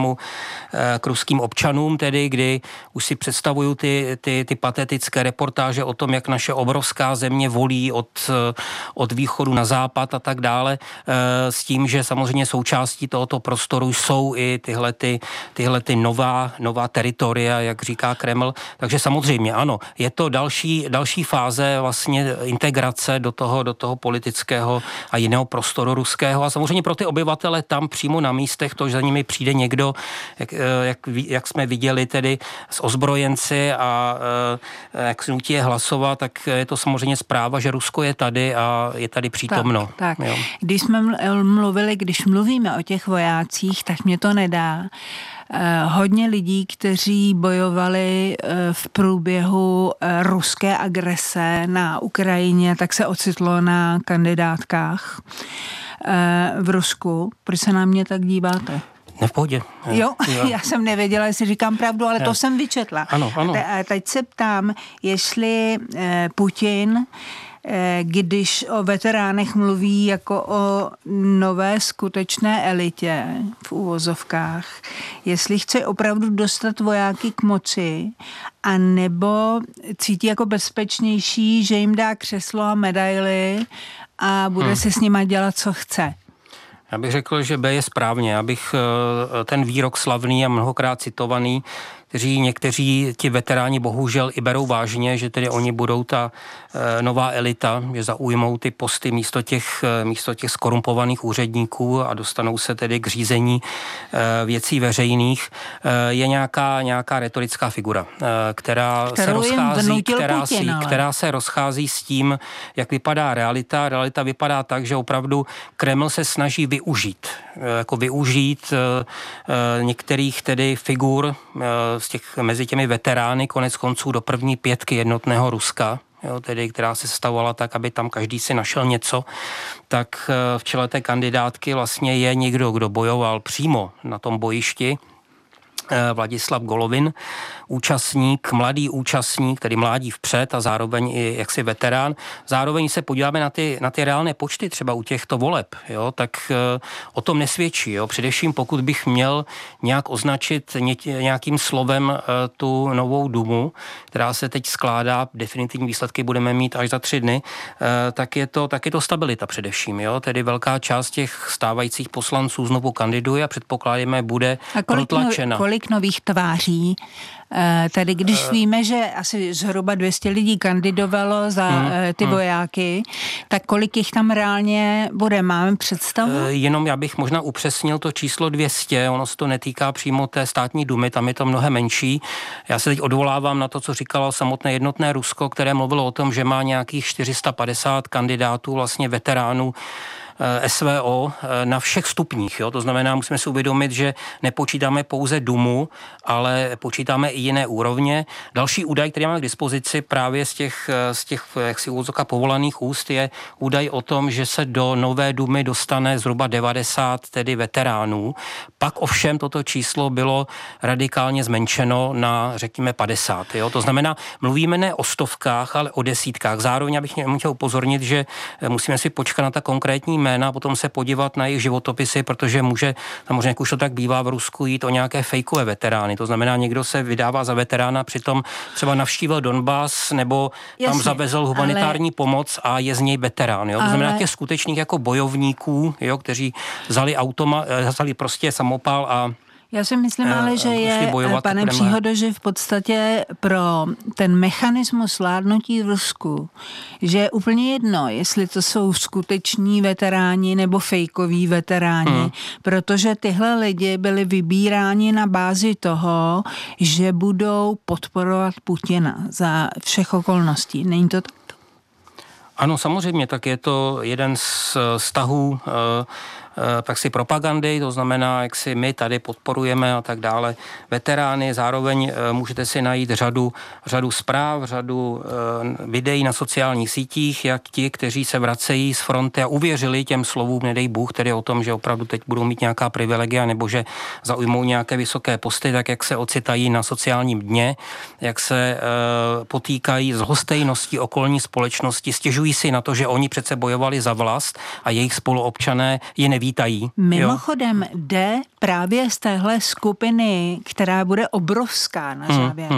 k ruským občanům, tedy kdy už si představuju ty patetické reportáže o tom, jak naše obrovská země volí od východu na západ a tak dále, s tím, že samozřejmě součástí tohoto prostoru jsou i tyhle nová teritoria, jak říká Kreml. Takže samozřejmě ano, je to další fáze vlastně integrace do toho politického a jiného prostoru ruského a samozřejmě pro ty obyvatele tam přímo na místech, to, že za nimi přijde někdo, jak jsme viděli tedy s ozbrojenci a jak se nutí je hlasovat, tak je to samozřejmě zpráva, že Rusko je tady a je tady přítomno. Tak. Když mluvíme o těch vojácích, tak mě to nedá Hodně lidí, kteří bojovali v průběhu ruské agrese na Ukrajině, tak se ocitlo na kandidátkách v Rusku. Proč se na mě tak díváte? Ne, v pohodě. Jo, já jsem nevěděla, jestli říkám pravdu, ale to jsem vyčetla. Ano. A teď se ptám, jestli Putin, když o veteránech mluví jako o nové skutečné elitě v uvozovkách, jestli chce opravdu dostat vojáky k moci, a nebo cítí jako bezpečnější, že jim dá křeslo a medaily a bude se s nima dělat, co chce. Já bych řekl, že B je správně. Abych ten výrok slavný a mnohokrát citovaný, kteří někteří ti veteráni bohužel i berou vážně, že tedy oni budou ta nová elita, že zaujmou ty posty místo těch skorumpovaných úředníků a dostanou se tedy k řízení věcí veřejných, je nějaká retorická figura, která se rozchází s tím, jak vypadá realita. Realita vypadá tak, že opravdu Kreml se snaží využít některých tedy figur mezi těmi veterány konec konců do první pětky jednotného Ruska, tedy, která se stavovala tak, aby tam každý si našel něco, tak v čele té kandidátky vlastně je někdo, kdo bojoval přímo na tom bojišti, Vladislav Golovin, mladý účastník, tedy mládí vpřed a zároveň i jaksi veterán. Zároveň se podíváme na ty reálné počty třeba u těchto voleb, jo, tak o tom nesvědčí. Jo. Především pokud bych měl nějak označit nějakým slovem tu novou dumu, která se teď skládá, definitivní výsledky budeme mít až za 3 dny, tak je to stabilita především. Jo. Tedy velká část těch stávajících poslanců znovu kandiduje a předpokládáme bude protlačena. Kolik nových tváří? Tady když víme, že asi zhruba 200 lidí kandidovalo za ty vojáky, tak kolik jich tam reálně bude? Máme představu? Jenom já bych možná upřesnil to číslo 200, ono se to netýká přímo té státní dumy, tam je to mnohem menší. Já se teď odvolávám na to, co říkalo samotné jednotné Rusko, které mluvilo o tom, že má nějakých 450 kandidátů, vlastně veteránů SVO na všech stupních. Jo? To znamená, musíme si uvědomit, že nepočítáme pouze Dumu, ale počítáme i jiné úrovně. Další údaj, který máme k dispozici právě z těch jaksi úvodzovka povolaných úst, je údaj o tom, že se do nové Dumy dostane zhruba 90 tedy veteránů. Pak ovšem toto číslo bylo radikálně zmenšeno na, řekněme, 50. Jo? To znamená, mluvíme ne o stovkách, ale o desítkách. Zároveň bych chtěl upozornit, že musíme si počkat na ta konkrétní jména a potom se podívat na jejich životopisy, protože může, samozřejmě jak už to tak bývá v Rusku, jít o nějaké fejkové veterány. To znamená, někdo se vydává za veterána, přitom třeba navštívil Donbas nebo tam zavezl humanitární pomoc a je z něj veterán. Jo? To znamená těch skutečných jako bojovníků, jo, kteří vzali prostě samopal a já si myslím ale, že je, pane Příhodo, že v podstatě pro ten mechanismus vládnutí v Rusku, že je úplně jedno, jestli to jsou skuteční veteráni nebo fejkoví veteráni, protože tyhle lidi byli vybíráni na bázi toho, že budou podporovat Putina za všech okolností. Není to tak? Ano, samozřejmě, tak je to jeden z vztahů praxi propagandy, to znamená, jak si my tady podporujeme a tak dále veterány, zároveň můžete si najít řadu zpráv, řadu videí na sociálních sítích, jak ti, kteří se vracejí z fronty a uvěřili těm slovům, nedej Bůh, tedy o tom, že opravdu teď budou mít nějaká privilegia nebo že zaujmou nějaké vysoké posty, tak jak se ocitají na sociálním dně, jak se potýkají s lhostejností okolní společnosti, stěžují si na to, že oni přece bojovali za vlast a jejich spoluobčané je nevítají. Mimochodem jde právě z téhle skupiny, která bude obrovská na závěr,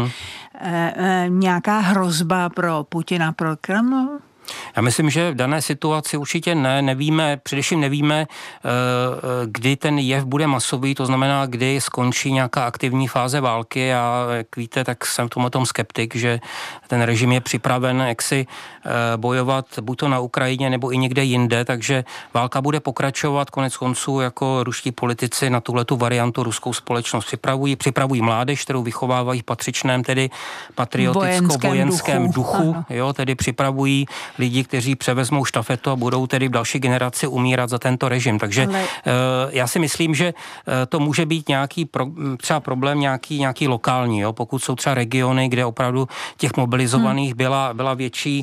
nějaká hrozba pro Putina, pro Kreml? Já myslím, že v dané situaci určitě především nevíme, kdy ten jev bude masový, to znamená, kdy skončí nějaká aktivní fáze války a jak víte, tak jsem v tomhle skeptik, že ten režim je připraven jaksi bojovat buď to na Ukrajině nebo i někde jinde, takže válka bude pokračovat, konec konců jako ruští politici na tuhletu variantu ruskou společnost připravují mládež, kterou vychovávají v patřičném tedy patrioticko-vojenském duchu, jo, tedy připravují lidí, kteří převezmou štafetu a budou tedy v další generaci umírat za tento režim. Takže já si myslím, že to může být nějaký třeba problém nějaký lokální, jo? Pokud jsou třeba regiony, kde opravdu těch mobilizovaných byl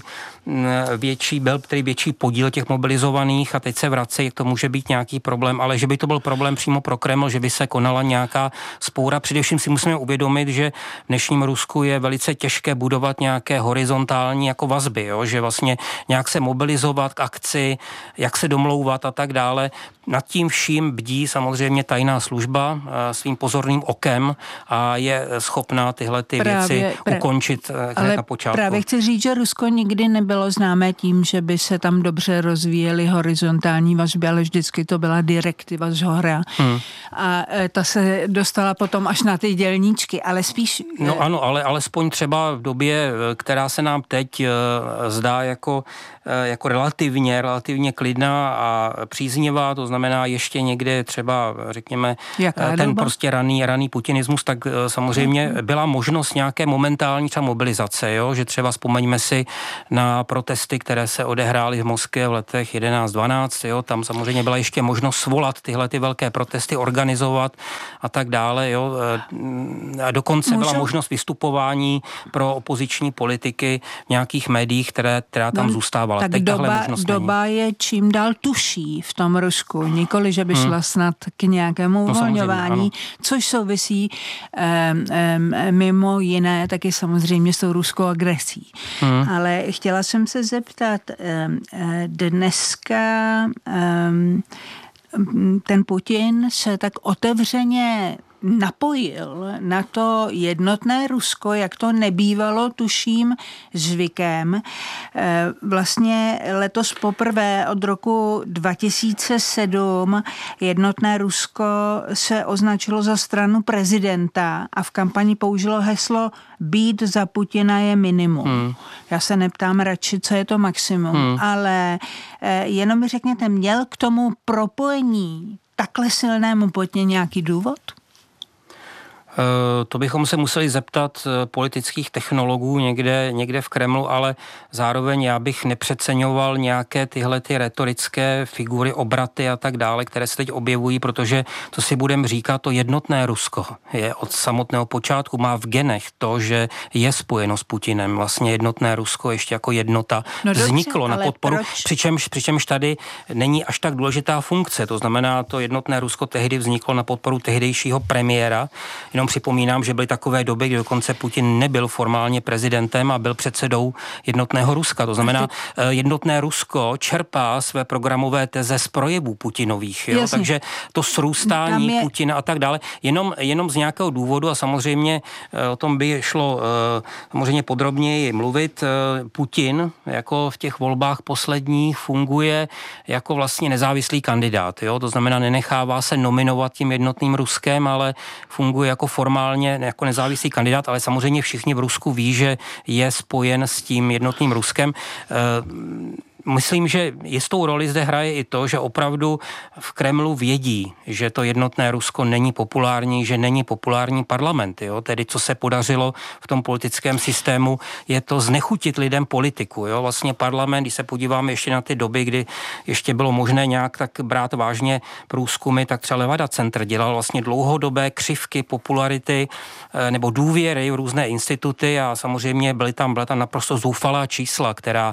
větší podíl těch mobilizovaných a teď se vracejí, to může být nějaký problém, ale že by to byl problém přímo pro Kreml, že by se konala nějaká spoura. Především si musíme uvědomit, že v dnešním Rusku je velice těžké budovat nějaké horizontální jako vazby, jo? Že vlastně nějak se mobilizovat k akci, jak se domlouvat a tak dále. Nad tím vším bdí samozřejmě tajná služba svým pozorným okem a je schopná tyhle věci ukončit na počátku. Právě chci říct, že Rusko nikdy nebylo známé tím, že by se tam dobře rozvíjely horizontální vazby, ale vždycky to byla direktiva zhora. A ta se dostala potom až na ty dělníčky, ale spíš... No ano, ale alespoň třeba v době, která se nám teď zdá jako relativně klidná a příznivá, to znamená ještě někde třeba, řekněme, ten prostě raný putinismus, tak samozřejmě byla možnost nějaké momentální třeba mobilizace, jo? Že třeba vzpomeňme si na protesty, které se odehrály v Moskvě v letech 11-12, jo? Tam samozřejmě byla ještě možnost svolat tyhle ty velké protesty, organizovat a tak dále, jo? A dokonce byla možnost vystupování pro opoziční politiky v nějakých médiích, která tam zůstávala. Tak doba je čím dál tuší v tom Rusku. Nikoli, že by šla snad k nějakému uvolňování, což souvisí mimo jiné taky samozřejmě s tou ruskou agresí. Ale chtěla jsem se zeptat, dneska ten Putin se tak otevřeně napojil na to jednotné Rusko, jak to nebývalo, tuším, zvykem. Vlastně letos poprvé od roku 2007 jednotné Rusko se označilo za stranu prezidenta a v kampani použilo heslo být za Putina je minimum. Já se neptám radši, co je to maximum, ale jenom mi řekněte, měl k tomu propojení takhle silnému Putině nějaký důvod? To bychom se museli zeptat politických technologů někde v Kremlu, ale zároveň já bych nepřeceňoval nějaké tyhle ty retorické figury, obraty a tak dále, které se teď objevují, protože to si budeme říkat, to jednotné Rusko je od samotného počátku, má v genech to, že je spojeno s Putinem. Vlastně jednotné Rusko ještě jako jednota vzniklo na podporu, přičemž tady není až tak důležitá funkce, to znamená, to jednotné Rusko tehdy vzniklo na podporu tehdejšího premiéra. Jenom připomínám, že byly takové doby, kdy dokonce Putin nebyl formálně prezidentem a byl předsedou jednotného Ruska. To znamená, jednotné Rusko čerpá své programové teze z projevů Putinových. Jo? Takže to srůstání Putina a tak dále, jenom z nějakého důvodu a samozřejmě o tom by šlo samozřejmě podrobněji mluvit. Putin jako v těch volbách posledních funguje jako vlastně nezávislý kandidát. Jo? To znamená, nenechává se nominovat tím jednotným Ruskem, ale funguje jako formálně jako nezávislý kandidát, ale samozřejmě všichni v Rusku ví, že je spojen s tím jednotným Ruskem. Myslím, že jistou roli zde hraje i to, že opravdu v Kremlu vědí, že to jednotné Rusko není populární, že není populární parlament. Jo? Tedy co se podařilo v tom politickém systému, je to znechutit lidem politiku. Jo? Vlastně parlament, když se podíváme ještě na ty doby, kdy ještě bylo možné nějak tak brát vážně průzkumy, tak třeba Levada Centr dělal vlastně dlouhodobé křivky popularity nebo důvěry v různé instituty a samozřejmě byla tam naprosto zoufalá čísla, která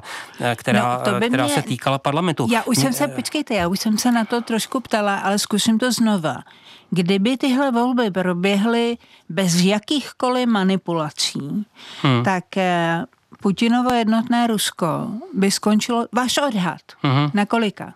se týkala parlamentu. Já už jsem se na to trošku ptala, ale zkusím to znova. Kdyby tyhle volby proběhly bez jakýchkoliv manipulací, tak Putinovo jednotné Rusko by skončilo, váš odhad, na kolika?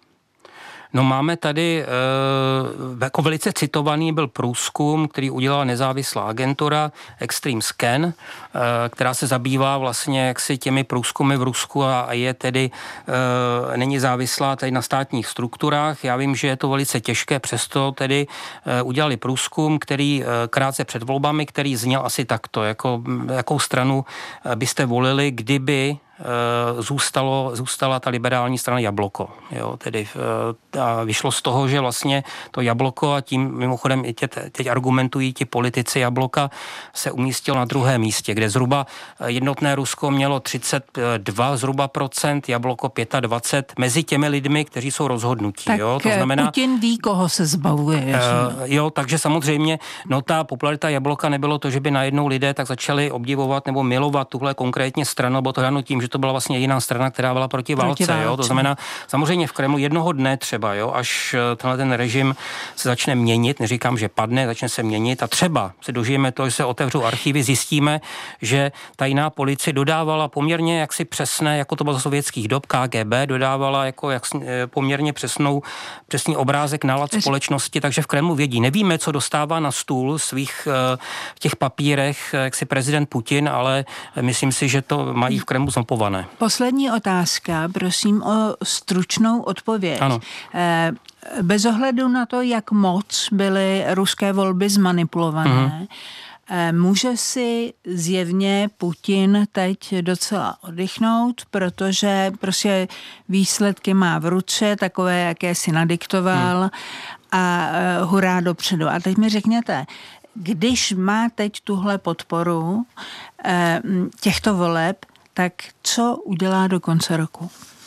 No máme tady, jako velice citovaný byl průzkum, který udělala nezávislá agentura Extreme Scan, která se zabývá vlastně jaksi těmi průzkumy v Rusku a je tedy, není závislá tady na státních strukturách. Já vím, že je to velice těžké, přesto tedy udělali průzkum, který krátce před volbami, který zněl asi takto, jakou stranu byste volili, kdyby zůstala ta liberální strana Jabloko. Jo, tedy a vyšlo z toho, že vlastně to Jabloko, a tím mimochodem i teď argumentují ti politici Jabloka, se umístilo na druhém místě, kde zhruba jednotné Rusko mělo 32 zhruba procent, Jabloko 25 mezi těmi lidmi, kteří jsou rozhodnutí. Tak jo, to znamená, Putin ví, koho se zbavuje. Jo, takže samozřejmě, ta popularita Jabloka nebylo to, že by najednou lidé tak začali obdivovat nebo milovat tuhle konkrétně stranu, nebo to dáno tím, že to byla vlastně jediná strana, která byla proti válce. Jo? To znamená, samozřejmě v Kremlu jednoho dne třeba, jo, až ten režim se začne měnit, neříkám, že padne, začne se měnit a třeba se dožijeme to, že se otevřou archivy, zjistíme, že tajná policie dodávala poměrně jaksi přesné, jako to bylo za sovětských dob, KGB dodávala jako poměrně přesný obrázek nálad společnosti, takže v Kremlu vědí. Nevíme, co dostává na stůl svých v těch papírech, jak si prezident Putin, ale myslím si, že to mají v Kremlu zmapované. Poslední otázka, prosím o stručnou odpověď. Ano. Bez ohledu na to, jak moc byly ruské volby zmanipulované, může si zjevně Putin teď docela oddychnout, protože prostě výsledky má v ruce, takové, jaké si nadiktoval a hurá dopředu. A teď mi řekněte, když má teď tuhle podporu těchto voleb, tak co udělá do konce roku?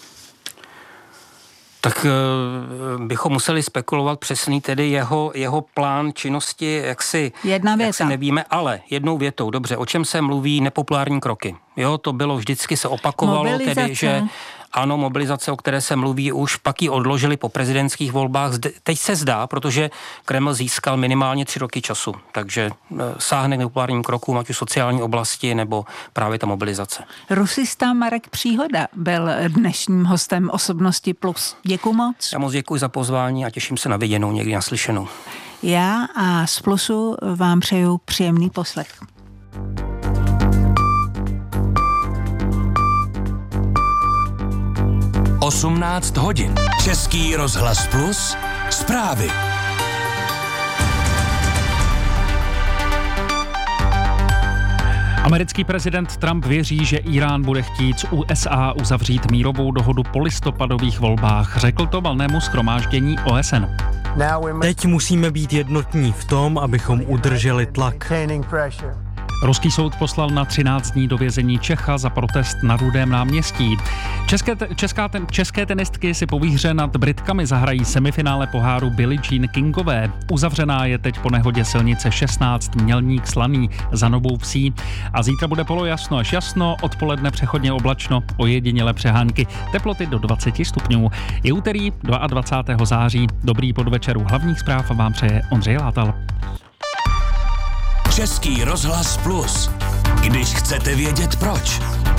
Tak bychom museli spekulovat přesný tedy jeho plán činnosti, jak si nevíme, ale jednou větou, dobře, o čem se mluví nepopulární kroky. Jo, to bylo vždycky se opakovalo, tedy, že ano, mobilizace, o které se mluví už, pak ji odložili po prezidentských volbách. Teď se zdá, protože Kreml získal minimálně 3 roky času, takže sáhne k nepopulárním krokům, ať už sociální oblasti, nebo právě ta mobilizace. Rusista Marek Příhoda byl dnešním hostem Osobnosti Plus. Děkuji moc. Já moc děkuji za pozvání a těším se na viděnou, někdy naslyšenou. Já a z Plusu vám přeju příjemný poslech. – 18 hodin. Český rozhlas Plus. Zprávy. Americký prezident Trump věří, že Irán bude chtít z USA uzavřít mírovou dohodu po listopadových volbách. Řekl to valnému shromáždění OSN. Teď musíme být jednotní v tom, abychom udrželi tlak. Ruský soud poslal na 13 dní do vězení Čecha za protest na Rudém náměstí. České tenistky si po výhře nad Britkami zahrají semifinále poháru Billie Jean Kingové. Uzavřená je teď po nehodě silnice 16 Mělník Slaný za Novou Vsí. A zítra bude polojasno až jasno, odpoledne přechodně oblačno, ojedinělé přehánky, teploty do 20 stupňů. Je úterý 22. září. Dobrý podvečer, hlavních zpráv vám přeje Ondřej Látal. Český rozhlas Plus. Když chcete vědět proč.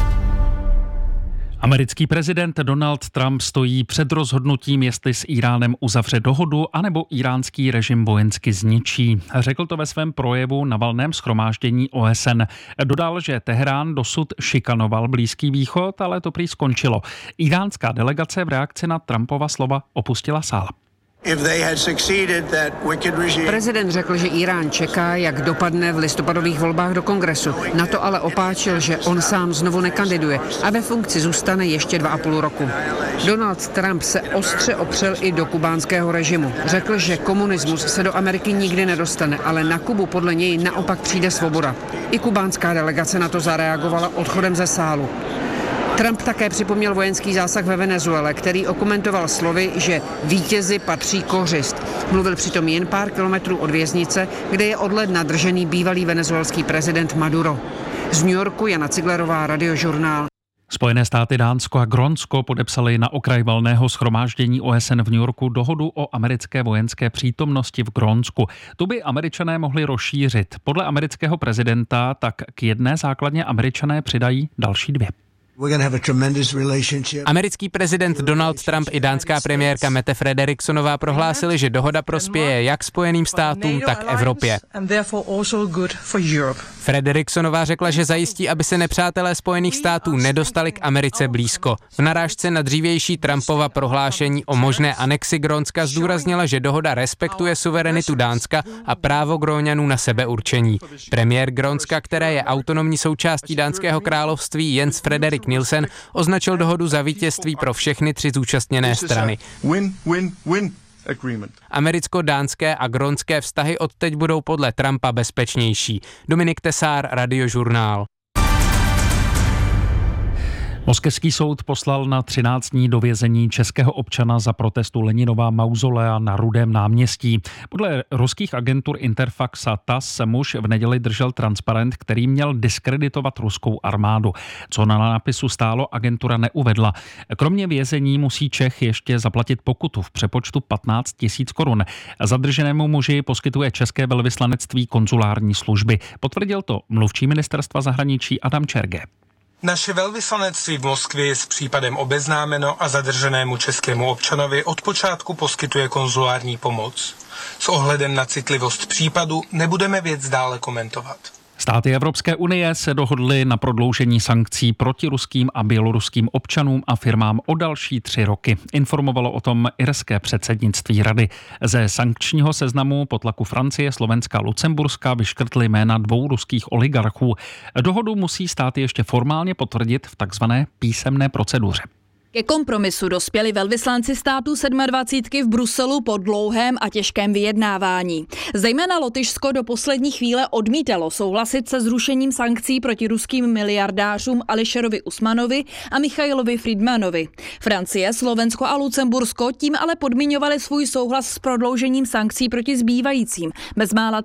Americký prezident Donald Trump stojí před rozhodnutím, jestli s Iránem uzavře dohodu, anebo iránský režim vojensky zničí. Řekl to ve svém projevu na valném shromáždění OSN. Dodal, že Teherán dosud šikanoval Blízký východ, ale to prý skončilo. Iránská delegace v reakci na Trumpova slova opustila sál. Prezident řekl, že Irán čeká, jak dopadne v listopadových volbách do kongresu. Na to ale opáčil, že on sám znovu nekandiduje a ve funkci zůstane ještě 2,5 roku. Donald Trump se ostře opřel i do kubánského režimu. Řekl, že komunismus se do Ameriky nikdy nedostane, ale na Kubu podle něj naopak přijde svoboda. I kubánská delegace na to zareagovala odchodem ze sálu. Trump také připomněl vojenský zásah ve Venezuele, který okomentoval slovy, že vítězi patří kořist. Mluvil přitom jen pár kilometrů od věznice, kde je od ledna držený bývalý venezuelský prezident Maduro. Z New Yorku Jana Ciglerová, Radiožurnál. Spojené státy, Dánsko a Grónsko podepsali na okraj valného shromáždění OSN v New Yorku dohodu o americké vojenské přítomnosti v Grónsku. Tu by Američané mohli rozšířit. Podle amerického prezidenta tak k jedné základně Američané přidají další 2. Americký prezident Donald Trump i dánská premiérka Mette Frederiksonová prohlásili, že dohoda prospěje jak Spojeným státům, tak Evropě. Frederiksonová řekla, že zajistí, aby se nepřátelé Spojených států nedostali k Americe blízko. V narážce na dřívější Trumpova prohlášení o možné anexi Grónska zdůraznila, že dohoda respektuje suverenitu Dánska a právo Gróňanů na sebeurčení. Premiér Grónska, které je autonomní součástí dánského království, Jens Frederik Nielsen, označil dohodu za vítězství pro všechny 3 zúčastněné strany. Americko-dánské a grónské vztahy odteď budou podle Trumpa bezpečnější. Dominik Tesár, Radiožurnál. Moskevský soud poslal na 13 dní do vězení českého občana za protestu Leninova mauzolea na Rudém náměstí. Podle ruských agentur Interfax a TASS muž v neděli držel transparent, který měl diskreditovat ruskou armádu. Co na nápisu stálo, agentura neuvedla. Kromě vězení musí Čech ještě zaplatit pokutu v přepočtu 15 000 korun. Zadrženému muži poskytuje české velvyslanectví konzulární služby. Potvrdil to mluvčí ministerstva zahraničí Adam Čerge. Naše velvyslanectví v Moskvě je s případem obeznámeno a zadrženému českému občanovi od počátku poskytuje konzulární pomoc. S ohledem na citlivost případu nebudeme věc dále komentovat. Státy Evropské unie se dohodly na prodloužení sankcí proti ruským a běloruským občanům a firmám o další 3 roky. Informovalo o tom irské předsednictví rady. Ze sankčního seznamu po tlaku Francie, Slovenska a Lucemburska vyškrtly jména 2 ruských oligarchů. Dohodu musí státy ještě formálně potvrdit v takzvané písemné proceduře. Ke kompromisu dospěli velvyslanci států 27 v Bruselu po dlouhém a těžkém vyjednávání. Zejména Lotyšsko do poslední chvíle odmítalo souhlasit se zrušením sankcí proti ruským miliardářům Ališerovi Usmanovi a Michailovi Friedmanovi. Francie, Slovensko a Lucembursko tím ale podmiňovali svůj souhlas s prodloužením sankcí proti zbývajícím, bezmála